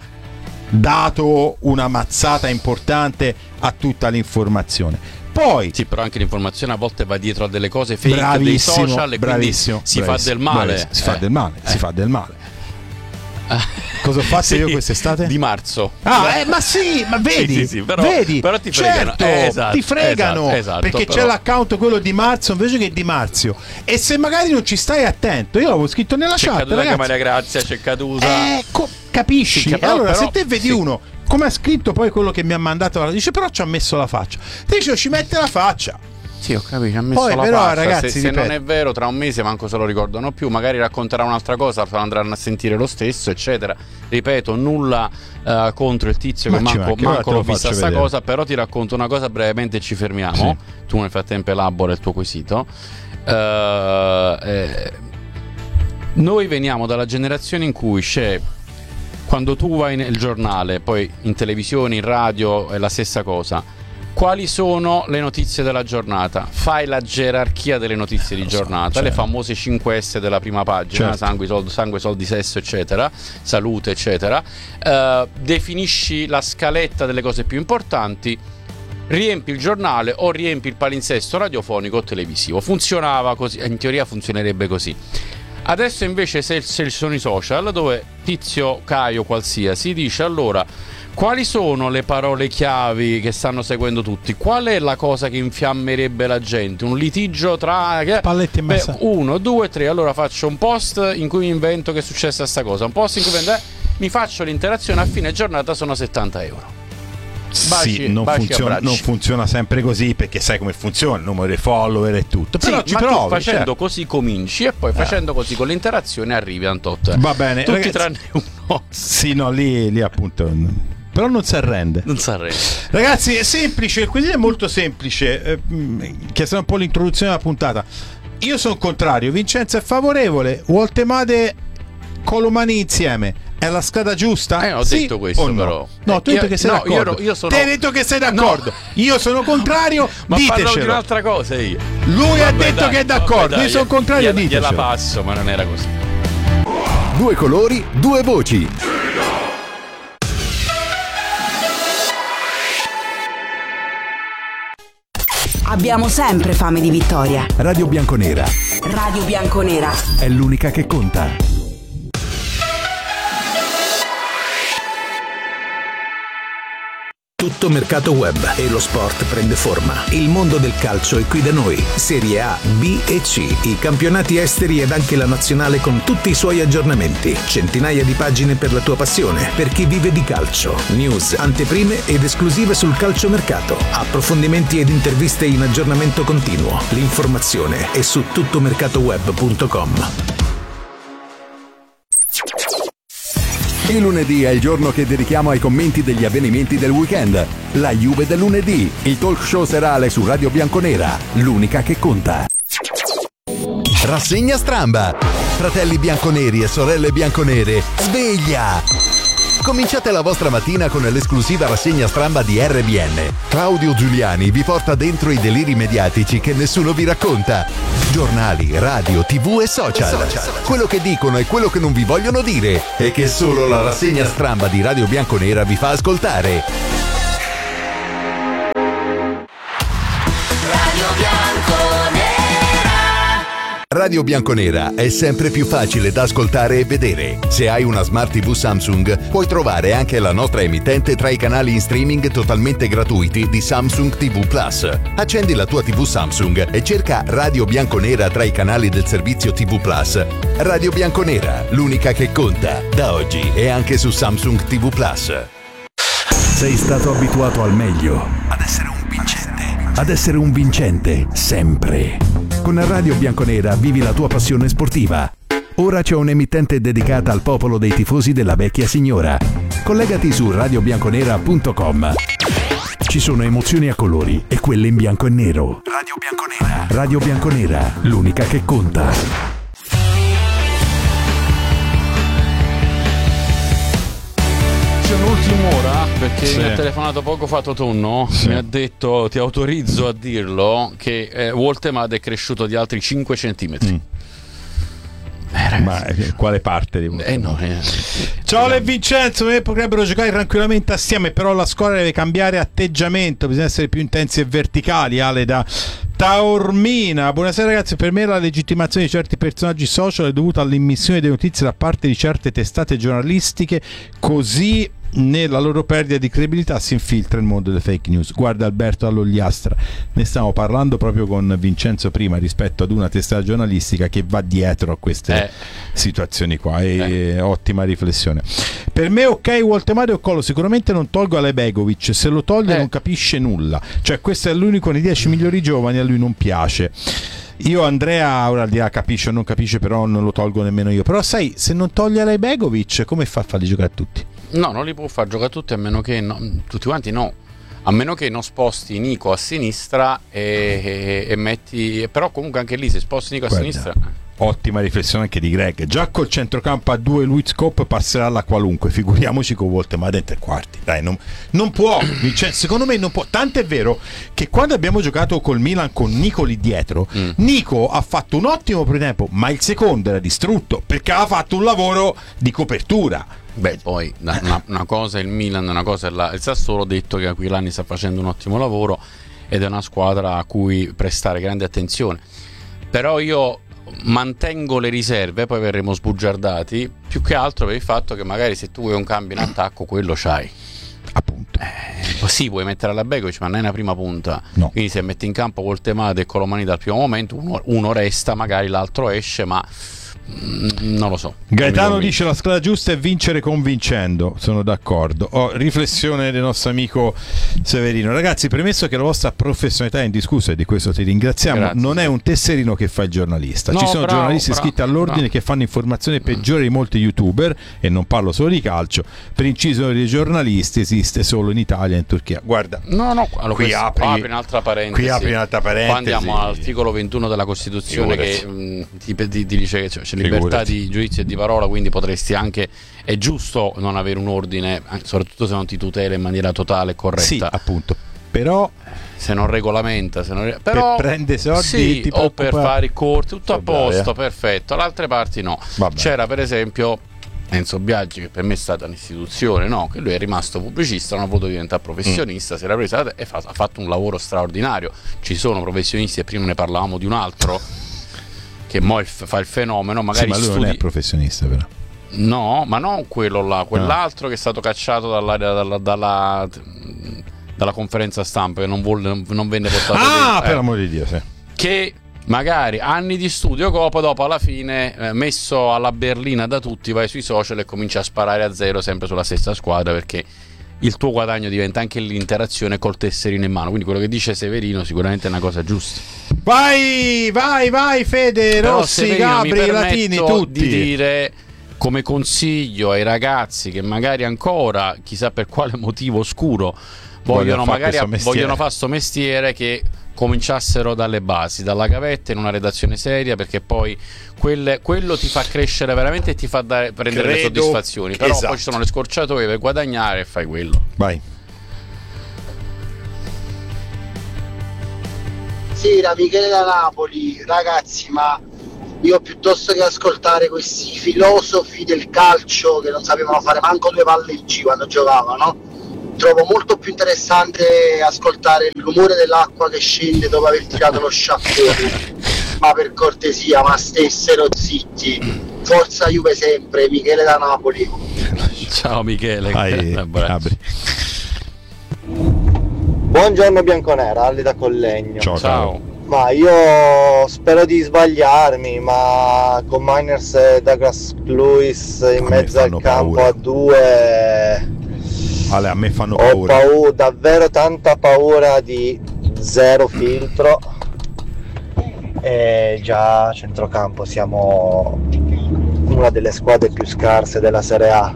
dato una mazzata importante a tutta l'informazione, poi Sì, però anche l'informazione a volte va dietro a delle cose fake dei bravissimo, social e bravissimo, quindi si fa bravissimo, del male. bravissimo, si fa Eh. del male, si Eh. fa del male. Cosa ho fatto Sì, io quest'estate? Di marzo. Ah, eh, ma sì, ma vedi, Sì, sì, sì, però- vedi, però ti fregano. certo, Eh, esatto, ti fregano, esatto, esatto, perché però- c'è l'account quello di marzo invece che di Marzio, e se magari non ci stai attento, io l'avevo scritto nella C'è chat, caduta anche ragazzi, Maria Grazia, c'è caduta. ecco, capisci? Sì, però- allora, però- se te vedi sì. uno, come ha scritto poi quello che mi ha mandato, dice però ci ha messo la faccia, ti dice ci mette la faccia. Sì, ho capito, ha messo Poi, la però, faccia. ragazzi, se, se ripeto. non è vero, tra un mese manco se lo ricordano più, magari racconterà un'altra cosa, lo andranno a sentire lo stesso, eccetera. Ripeto, nulla eh, contro il tizio Ma che ci manco, manca, ora manco te lo l'ho vista faccio sta vedere. cosa, però ti racconto una cosa brevemente e ci fermiamo. Sì. Tu nel frattempo elabora il tuo quesito. Eh, eh, noi veniamo dalla generazione in cui c'è, quando tu vai nel giornale, poi in televisione, in radio è la stessa cosa. Quali sono le notizie della giornata? Fai la gerarchia delle notizie di Lo so, giornata, certo. le famose cinque S della prima pagina, Certo. sangue, soldi, sangue, soldi, sesso, eccetera, salute, eccetera. Eh, definisci la scaletta delle cose più importanti, riempi il giornale o riempi il palinsesto radiofonico o televisivo. Funzionava così, in teoria funzionerebbe così. Adesso invece se, se ci sono i social, dove Tizio Caio qualsiasi dice: allora, quali sono le parole chiavi che stanno seguendo tutti? Qual è la cosa che infiammerebbe la gente? Un litigio tra Spalletti e Beh, Massara. uno, due, tre. Allora faccio un post in cui mi invento che è successa sta cosa, un post in cui invento, eh, mi faccio l'interazione, a fine giornata sono settanta euro. Baci- sì, non, baci e funziona, abbracci. non funziona sempre così, perché sai come funziona il numero dei follower e tutto. Però Sì, ci ma provi, tu facendo certo. così cominci e poi facendo così con l'interazione arrivi a un tot. Va bene, Tutti ragazzi. tranne uno. Sì, no, lì, lì appunto. Però non si arrende. Non si arrende. Ragazzi, è semplice, il quesito è molto semplice. Eh, mh, che sarà un po' l'introduzione della puntata. Io sono contrario, Vincenzo è favorevole, Woltemade Colomani insieme. È la strada giusta? Eh, ho Sì detto questo, o no? però. No, tu hai Io- detto che sei no, d'accordo. io ero- io sono- Te hai detto che sei d'accordo. No. Io sono contrario, Ma parlavo di ditecelo. un'altra cosa io. Lui ha Vabbè, detto dai, che è d'accordo, vabbè, dai, io sono contrario, gliela, gliela ditecelo. passo, ma non era così. Due colori, due voci. Abbiamo sempre fame di vittoria. Radio Bianconera Radio Bianconera. è l'unica che conta. Tutto mercato web e lo sport prende forma. Il mondo del calcio è qui da noi. Serie A, B e C, i campionati esteri ed anche la nazionale con tutti i suoi aggiornamenti. Centinaia di pagine per la tua passione, per chi vive di calcio. News, anteprime ed esclusive sul calciomercato. Approfondimenti ed interviste in aggiornamento continuo. L'informazione è su tuttomercatoweb punto com. Il lunedì è il giorno che dedichiamo ai commenti degli avvenimenti del weekend. La Juve del lunedì, il talk show serale su Radio Bianconera, l'unica che conta. Rassegna stramba. Fratelli bianconeri e sorelle bianconere, sveglia! Cominciate la vostra mattina con l'esclusiva rassegna stramba di R B N. Claudio Giuliani vi porta dentro i deliri mediatici che nessuno vi racconta. Giornali, radio, tv e social. Quello che dicono e quello che non vi vogliono dire e che solo la rassegna stramba di Radio Bianconera vi fa ascoltare. Radio Bianconera. Radio Bianconera è sempre più facile da ascoltare e vedere. Se hai una Smart tivù Samsung, puoi trovare anche la nostra emittente tra i canali in streaming totalmente gratuiti di Samsung tivù Plus. Accendi la tua tivù Samsung e cerca Radio Bianconera tra i canali del servizio tivù Plus. Radio Bianconera, l'unica che conta, da oggi e anche su Samsung tivù Plus. Sei stato abituato al meglio, ad essere un vincente, ad essere un vincente sempre. Con Radio Bianconera vivi la tua passione sportiva. Ora c'è un'emittente dedicata al popolo dei tifosi della vecchia signora. Collegati su radio bianconera punto com. Ci sono emozioni a colori e quelle in bianco e nero. Radio Bianconera. Radio Bianconera, l'unica che conta. Un'ultima ora, perché sì. mi ha telefonato poco fa Totonno, sì. Mi ha detto, ti autorizzo a dirlo, che eh, Woltemade è cresciuto di altri cinque centimetri. Mm. Eh, ma quale parte di eh, no, eh. Ciao Le Vincenzo, eh, potrebbero giocare tranquillamente assieme, però la squadra deve cambiare atteggiamento, bisogna essere più intensi e verticali. Ale da Taormina, buonasera ragazzi, per me la legittimazione di certi personaggi social è dovuta all'immissione delle notizie da parte di certe testate giornalistiche, così nella loro perdita di credibilità si infiltra il mondo delle fake news. Guarda Alberto Allogliastra, ne stiamo parlando proprio con Vincenzo prima rispetto ad una testata giornalistica che va dietro a queste eh. situazioni qua e eh. ottima riflessione. Per me ok Woltemade o Collo, sicuramente non tolgo Alebegovic, se lo toglie eh. non capisce nulla, cioè questo è l'unico nei dieci migliori giovani, a lui non piace. Io Andrea ora al di là capisce o non capisce, però non lo tolgo nemmeno io. Però sai, se non toglie Alebegovic come fa a farli giocare a tutti? No, non li può far giocare tutti, a meno che no, tutti quanti no, a meno che non sposti Nico a sinistra e, e, e metti, però comunque anche lì se sposti Nico a Guarda, sinistra. Ottima riflessione anche di Greg. Già col centrocampo a due Luiz Scope passerà alla qualunque, figuriamoci con Woltemade in tre quarti. Dai, non, non può, cioè, secondo me non può. Tant'è vero che quando abbiamo giocato col Milan con Nico lì dietro, mm. Nico ha fatto un ottimo primo tempo, ma il secondo era distrutto perché aveva fatto un lavoro di copertura. Beh, poi una, una cosa è il Milan, una cosa è la, il Sassuolo, detto che Aquilani sta facendo un ottimo lavoro ed è una squadra a cui prestare grande attenzione. Però io mantengo le riserve, poi verremo sbugiardati, più che altro per il fatto che magari se tu vuoi un cambio in attacco quello c'hai. Appunto. Eh, sì, vuoi mettere alla Begovic, ma non è una prima punta. No. Quindi se metti in campo Woltemade e Colomani dal primo momento, uno, uno resta, magari l'altro esce, ma non lo so. Gaetano dice la strada giusta è vincere convincendo, sono d'accordo. Oh, riflessione del nostro amico Severino. Ragazzi, premesso che la vostra professionalità è indiscussa e di questo ti ringraziamo, Grazie. Non è un tesserino che fa il giornalista. No, ci sono bravo, giornalisti bravo, iscritti all'ordine bravo. che fanno informazione peggiore di molti youtuber, e non parlo solo di calcio. Per inciso dei giornalisti esiste solo in Italia e in Turchia. Guarda, no no allora, qui, apri, apri un'altra parentesi. Qui apri un'altra parentesi. Qua andiamo all'articolo ventuno della Costituzione che mh, ti, ti, ti dice che c'è, c'è libertà di giudizio e di parola, quindi potresti anche, è giusto non avere un ordine, soprattutto se non ti tutela in maniera totale e corretta. Sì, appunto. Però se non regolamenta, se non però per prende soldi sì, ti o per fare i corti, tutto Vabbè, a posto, eh. perfetto. Le altre parti no. Vabbè. C'era per esempio Enzo Biaggi, che per me è stata un'istituzione, no? Che lui è rimasto pubblicista, non ha voluto diventare professionista, mm. si era presa e fa, ha fatto un lavoro straordinario. Ci sono professionisti, e prima ne parlavamo di un altro che mo fa il fenomeno, magari sì, ma lui studi... non è professionista però. No, ma non quello là, quell'altro no. che è stato cacciato dalla, dalla, dalla dalla conferenza stampa che non, volle, non venne portato ah dentro, per eh, l'amore di Dio, sì. che magari anni di studio copo, dopo alla fine eh, messo alla berlina da tutti, vai sui social e cominci a sparare a zero sempre sulla stessa squadra, perché il tuo guadagno diventa anche l'interazione col tesserino in mano. Quindi quello che dice Severino sicuramente è una cosa giusta. Vai, vai, vai Fede, Però, Rossi, Severino, Gabri, mi Latini, permetto tutti. di dire come consiglio ai ragazzi che magari ancora, chissà per quale motivo oscuro, vogliono magari a, vogliono fare sto mestiere, che cominciassero dalle basi, dalla gavetta, in una redazione seria, perché poi quelle, quello ti fa crescere veramente e ti fa dare, prendere Credo, le soddisfazioni. Però esatto. poi ci sono le scorciatoie per guadagnare e fai quello. Vai. Sì, da Michele da Napoli. Ragazzi, ma io piuttosto che ascoltare questi filosofi del calcio che non sapevano fare manco due palleggi quando giocavano, trovo molto più interessante ascoltare il rumore dell'acqua che scende dopo aver tirato lo sciacquone. Ma per cortesia, ma stessero zitti. Forza Juve sempre. Michele da Napoli. Ciao Michele. Vai, Gabri. Buongiorno Bianconera, Ali da Collegno. Ciao, ciao. Ma io spero di sbagliarmi, ma con Miners e Douglas Lewis in mezzo al campo paura. a due, Ale, a me fanno ho paura. paura, davvero tanta paura di zero filtro. E già a centrocampo siamo una delle squadre più scarse della Serie A.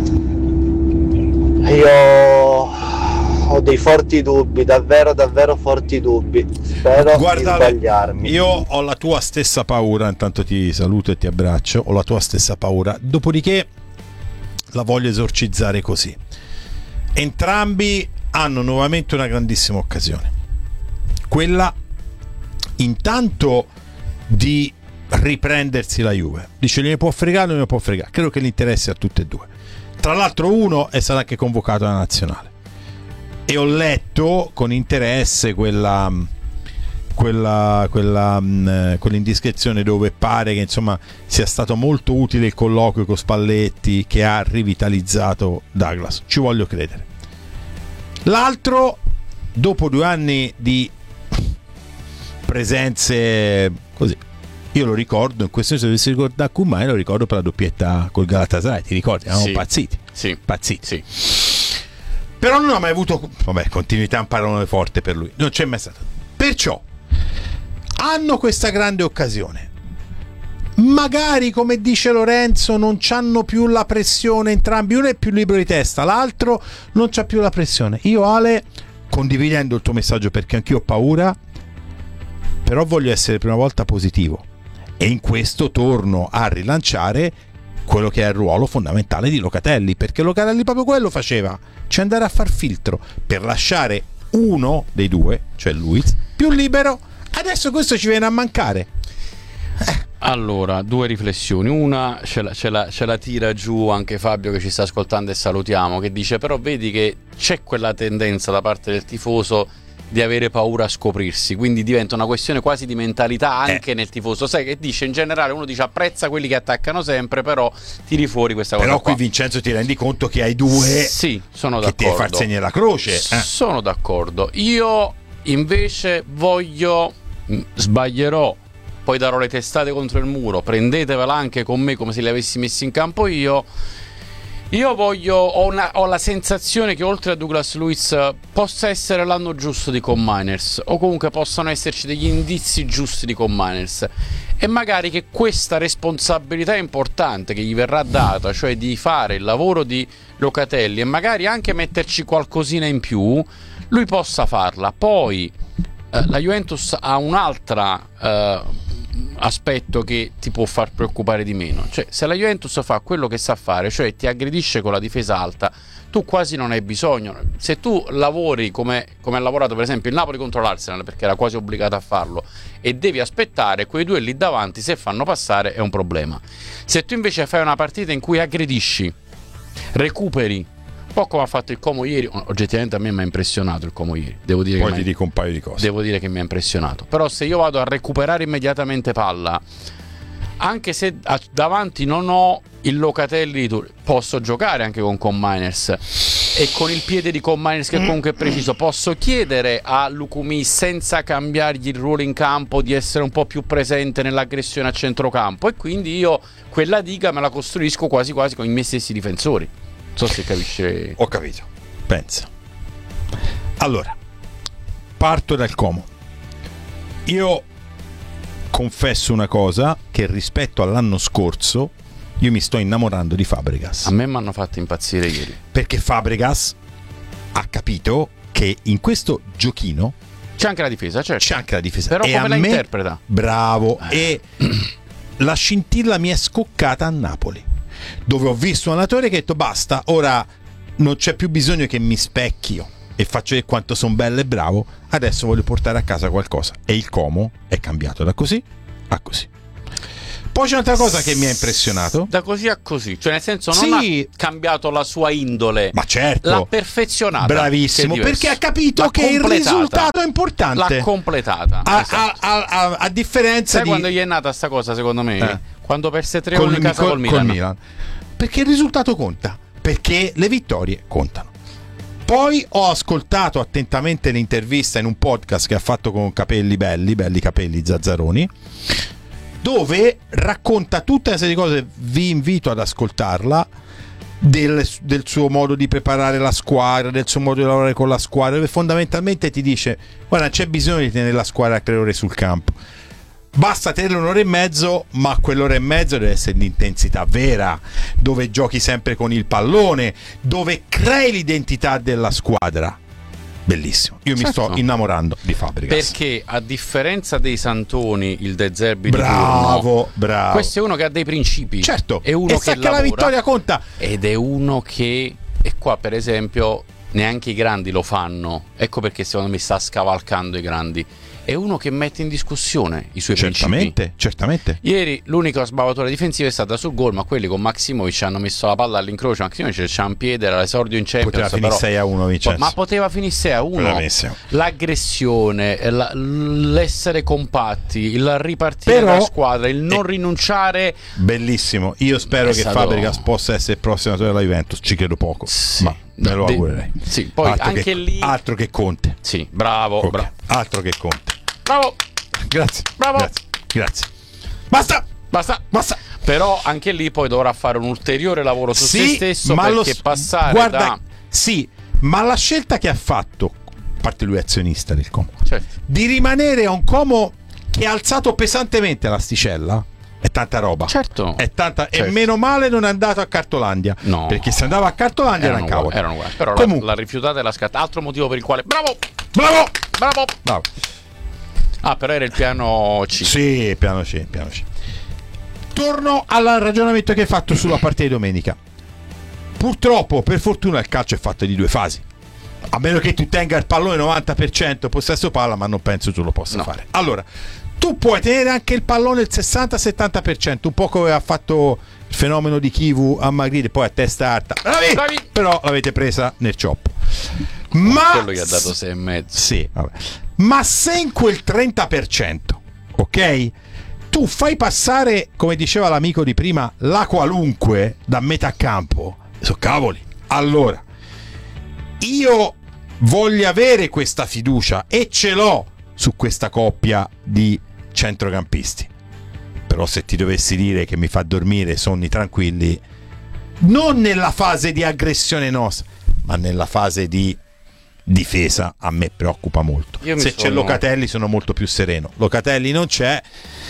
Io ho dei forti dubbi, davvero davvero forti dubbi. Spero Guarda, di sbagliarmi. Io ho la tua stessa paura, intanto ti saluto e ti abbraccio, ho la tua stessa paura, dopodiché la voglio esorcizzare così. Entrambi hanno nuovamente una grandissima occasione, quella intanto di riprendersi la Juve. Dice, ne può fregare, non ne può fregare. Credo che l'interesse a tutte e due. Tra l'altro uno è stato anche convocato alla nazionale e ho letto con interesse quella quella, quella mh, quell'indiscrezione dove pare che insomma sia stato molto utile il colloquio con Spalletti, che ha rivitalizzato Douglas. Ci voglio credere. L'altro, dopo due anni di presenze così, io lo ricordo, in questo senso se si ricorda Kumai, lo ricordo per la doppietta col Galatasaray, ti ricordi? Eravamo sì. pazziti, sì. pazziti. Sì. Però non ha mai avuto, vabbè, continuità è un parolone forte per lui, non c'è mai stato. Perciò hanno questa grande occasione. Magari, come dice Lorenzo, non c'hanno più la pressione entrambi, uno è più libero di testa, l'altro non c'ha più la pressione. Io, Ale, condividendo il tuo messaggio, perché anch'io ho paura, però voglio essere prima volta positivo, e in questo torno a rilanciare quello che è il ruolo fondamentale di Locatelli, perché Locatelli proprio quello faceva, cioè andare a far filtro per lasciare uno dei due, cioè Luiz, più libero. Adesso questo ci viene a mancare. eh. Allora, due riflessioni. Una ce la, ce, la, ce la tira giù anche Fabio, che ci sta ascoltando e salutiamo, che dice però vedi che c'è quella tendenza da parte del tifoso di avere paura a scoprirsi, quindi diventa una questione quasi di mentalità anche eh. nel tifoso. Sai che dice in generale, uno dice apprezza quelli che attaccano sempre, però tiri fuori questa cosa. Però qua. qui Vincenzo ti rendi conto che hai due sì, sono che d'accordo. ti far segno la croce. Eh. Sono d'accordo. Io invece voglio, sbaglierò, poi darò le testate contro il muro, prendetevela anche con me come se li avessi messi in campo io. Io voglio, ho, una, ho la sensazione che oltre a Douglas Luiz possa essere l'anno giusto di Con Miners, o comunque possano esserci degli indizi giusti di Con Miners, e magari che questa responsabilità importante che gli verrà data, cioè di fare il lavoro di Locatelli e magari anche metterci qualcosina in più, lui possa farla. Poi eh, la Juventus ha un'altra eh, aspetto che ti può far preoccupare di meno, cioè se la Juventus fa quello che sa fare, cioè ti aggredisce con la difesa alta, tu quasi non hai bisogno. Se tu lavori come, come ha lavorato per esempio il Napoli contro l'Arsenal, perché era quasi obbligato a farlo, e devi aspettare, quei due lì davanti se fanno passare è un problema. Se tu invece fai una partita in cui aggredisci, recuperi, un po' come ha fatto il Como ieri, oggettivamente a me mi ha impressionato il Como ieri, devo dire. Poi che ti dico un paio di cose. Devo dire che mi ha impressionato. Però se io vado a recuperare immediatamente palla, anche se davanti non ho il Locatelli, posso giocare anche con Con Miners. e con il piede di Commanders che comunque è preciso, posso chiedere a Lucumi, senza cambiargli il ruolo in campo, di essere un po' più presente nell'aggressione a centrocampo, e quindi io quella diga me la costruisco quasi quasi con i miei stessi difensori. Non so se capisce. Ho capito. Pensa. Allora, parto dal Como. Io confesso una cosa, che rispetto all'anno scorso io mi sto innamorando di Fabregas. A me mi hanno fatto impazzire ieri, perché Fabregas ha capito che in questo giochino c'è anche la difesa, certo. C'è anche la difesa. Però e come a la me, interpreta? Bravo. Eh. E la scintilla mi è scoccata a Napoli, dove ho visto un allenatore che ha detto basta, ora non c'è più bisogno che mi specchio e faccio vedere quanto sono bello e bravo, adesso voglio portare a casa qualcosa. E il Como è cambiato da così a così. Poi c'è un'altra cosa che mi ha impressionato. Da così a così, cioè nel senso non sì, ha cambiato la sua indole, ma certo, l'ha perfezionata. Bravissimo, perché ha capito l'ha che il risultato è importante. L'ha completata. A, esatto. a, a, a, a differenza Sai di quando gli è nata sta cosa, secondo me? Eh. Quando perse tre uno in casa col, col, Milan. col Milan. Perché il risultato conta, perché le vittorie contano. Poi ho ascoltato attentamente l'intervista in un podcast che ha fatto con Capelli Belli, Belli Capelli Zazzaroni, dove racconta tutta una serie di cose. Vi invito ad ascoltarla, del, del suo modo di preparare la squadra, del suo modo di lavorare con la squadra, dove fondamentalmente ti dice guarda, c'è bisogno di tenere la squadra a tre ore sul campo, basta tenere un'ora e mezzo, ma quell'ora e mezzo deve essere l'intensità vera, dove giochi sempre con il pallone, dove crei l'identità della squadra. Bellissimo, io certo. mi sto innamorando di Fabregas, perché a differenza dei Santoni, il De Zerbi bravo, di turno, bravo, questo è uno che ha dei principi, certo, è uno e che sa che lavora, la vittoria conta, ed è uno che, e qua per esempio neanche i grandi lo fanno, ecco perché secondo me sta scavalcando i grandi. È uno che mette in discussione i suoi certamente, principi. Certamente. Ieri l'unica sbavatura difensiva è stata sul gol, ma quelli con Maximovic hanno messo la palla all'incrocio. Maximovic c'ha un piede, era l'esordio in Champions. Poteva finire sei a uno, Vincenzo. Ma poteva finire sei a uno. Bravissimo. L'aggressione, la, l'essere compatti, il ripartire Però, la squadra, il non eh, rinunciare. Bellissimo. Io spero che stato... Fabregas possa essere il prossimo allenatore della Juventus. Ci credo poco, sì. ma me lo augurerei. Sì, poi altro anche che, lì altro che Conte. Sì, bravo, okay. bravo. Altro che Conte. Bravo. Grazie. Bravo. Grazie. Grazie. Basta. Basta. Basta. Però anche lì poi dovrà fare un ulteriore lavoro su sì, se stesso, ma perché lo, passare guarda, da... Sì, ma la scelta che ha fatto, a parte lui è azionista del Como, certo, di rimanere a un Como che ha alzato pesantemente l'asticella, è tanta roba. Certo. È tanta, certo. E meno male non è andato a Cartolandia. No. Perché se andava a Cartolandia erano erano cavoli. Erano uguali. Però Comunque, l'ha rifiutata e l'ha scattata. Altro motivo per il quale. Bravo! Bravo! Bravo! Bravo. Ah, però era il piano C. Sì, piano C, piano C. Torno al ragionamento che hai fatto sulla partita di domenica. Purtroppo, per fortuna, il calcio è fatto di due fasi. A meno che tu tenga il pallone novanta per cento possesso palla, ma non penso tu lo possa no. fare. Allora, tu puoi tenere anche il pallone il sessanta settanta per cento, un po' come ha fatto il fenomeno di Kivu a Magritte, poi a testa alta. Bravi! Bravi! Però l'avete presa nel cioppo. Ma quello gli ha dato sei e mezzo. Sì, vabbè. Ma se in quel trenta per cento, ok, tu fai passare, come diceva l'amico di prima, la qualunque da metà campo, so cavoli. Allora, io voglio avere questa fiducia e ce l'ho su questa coppia di centrocampisti. Però se ti dovessi dire che mi fa dormire sonni tranquilli, non nella fase di aggressione nostra, ma nella fase di difesa, a me preoccupa molto. Se sono... c'è Locatelli sono molto più sereno. Locatelli non c'è,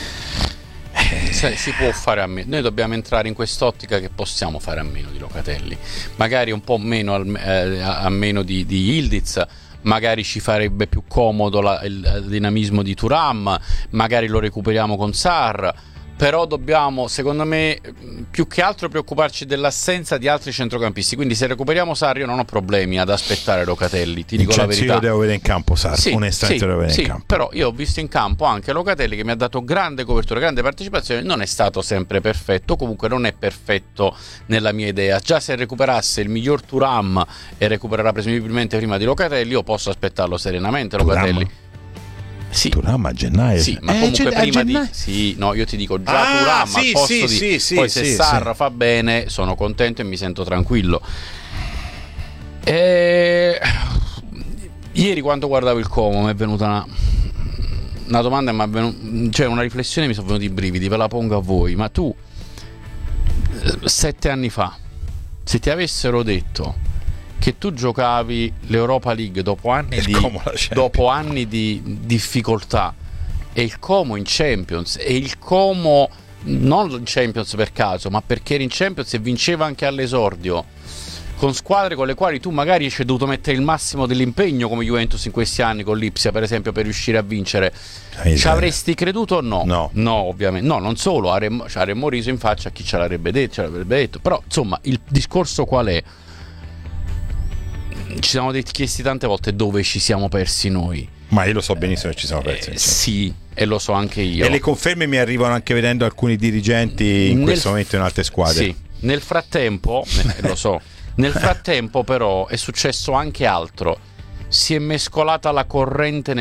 eh... si può fare a meno. Noi dobbiamo entrare in quest'ottica che possiamo fare a meno di Locatelli, magari un po' meno al, eh, a meno di, di Yildiz. Magari ci farebbe più comodo la, il, il dinamismo di Thuram, magari lo recuperiamo con Sarr. Però dobbiamo, secondo me, più che altro preoccuparci dell'assenza di altri centrocampisti. Quindi se recuperiamo Sarr io non ho problemi ad aspettare Locatelli, ti dico cioè, la verità. Io devo vedere in campo Sarr, sì, onestamente sì, devo vedere sì, in campo. Però io ho visto in campo anche Locatelli che mi ha dato grande copertura, grande partecipazione. Non è stato sempre perfetto, comunque non è perfetto nella mia idea. Già se recuperasse il miglior Thuram e recupererà presumibilmente prima di Locatelli, io posso aspettarlo serenamente Locatelli. Thuram. Sì. Thuram a gennaio. Sì, ma eh, comunque gen- prima gennaio. di sì, no, io ti dico già ah, Thuram sì, al posto sì, di sì, sì, poi sì, se Sarr sì. fa bene, sono contento e mi sento tranquillo. E... Ieri quando guardavo il Como mi è venuta una, una domanda, ma venuta, cioè una riflessione, mi sono venuti i brividi, ve la pongo a voi. Ma tu sette anni fa, se ti avessero detto che tu giocavi l'Europa League dopo anni di, dopo anni di difficoltà, e il Como in Champions, e il Como non in Champions per caso, ma perché era in Champions e vinceva anche all'esordio con squadre con le quali tu magari ci hai dovuto mettere il massimo dell'impegno, come Juventus in questi anni con l'Ipsia per esempio, per riuscire a vincere, ci avresti creduto o no? No, no, ovviamente no, non solo, avremmo, ci avremmo riso in faccia a chi ce l'avrebbe detto, ce l'avrebbe detto. Però insomma il discorso qual è? Ci siamo chiesti tante volte dove ci siamo persi noi. Ma io lo so benissimo che ci siamo persi. Eh, sì, e lo so anche io. E le conferme mi arrivano anche vedendo alcuni dirigenti in nel, questo momento in altre squadre. Sì, nel frattempo, eh, lo so, nel frattempo però è successo anche altro. Si è mescolata la corrente nel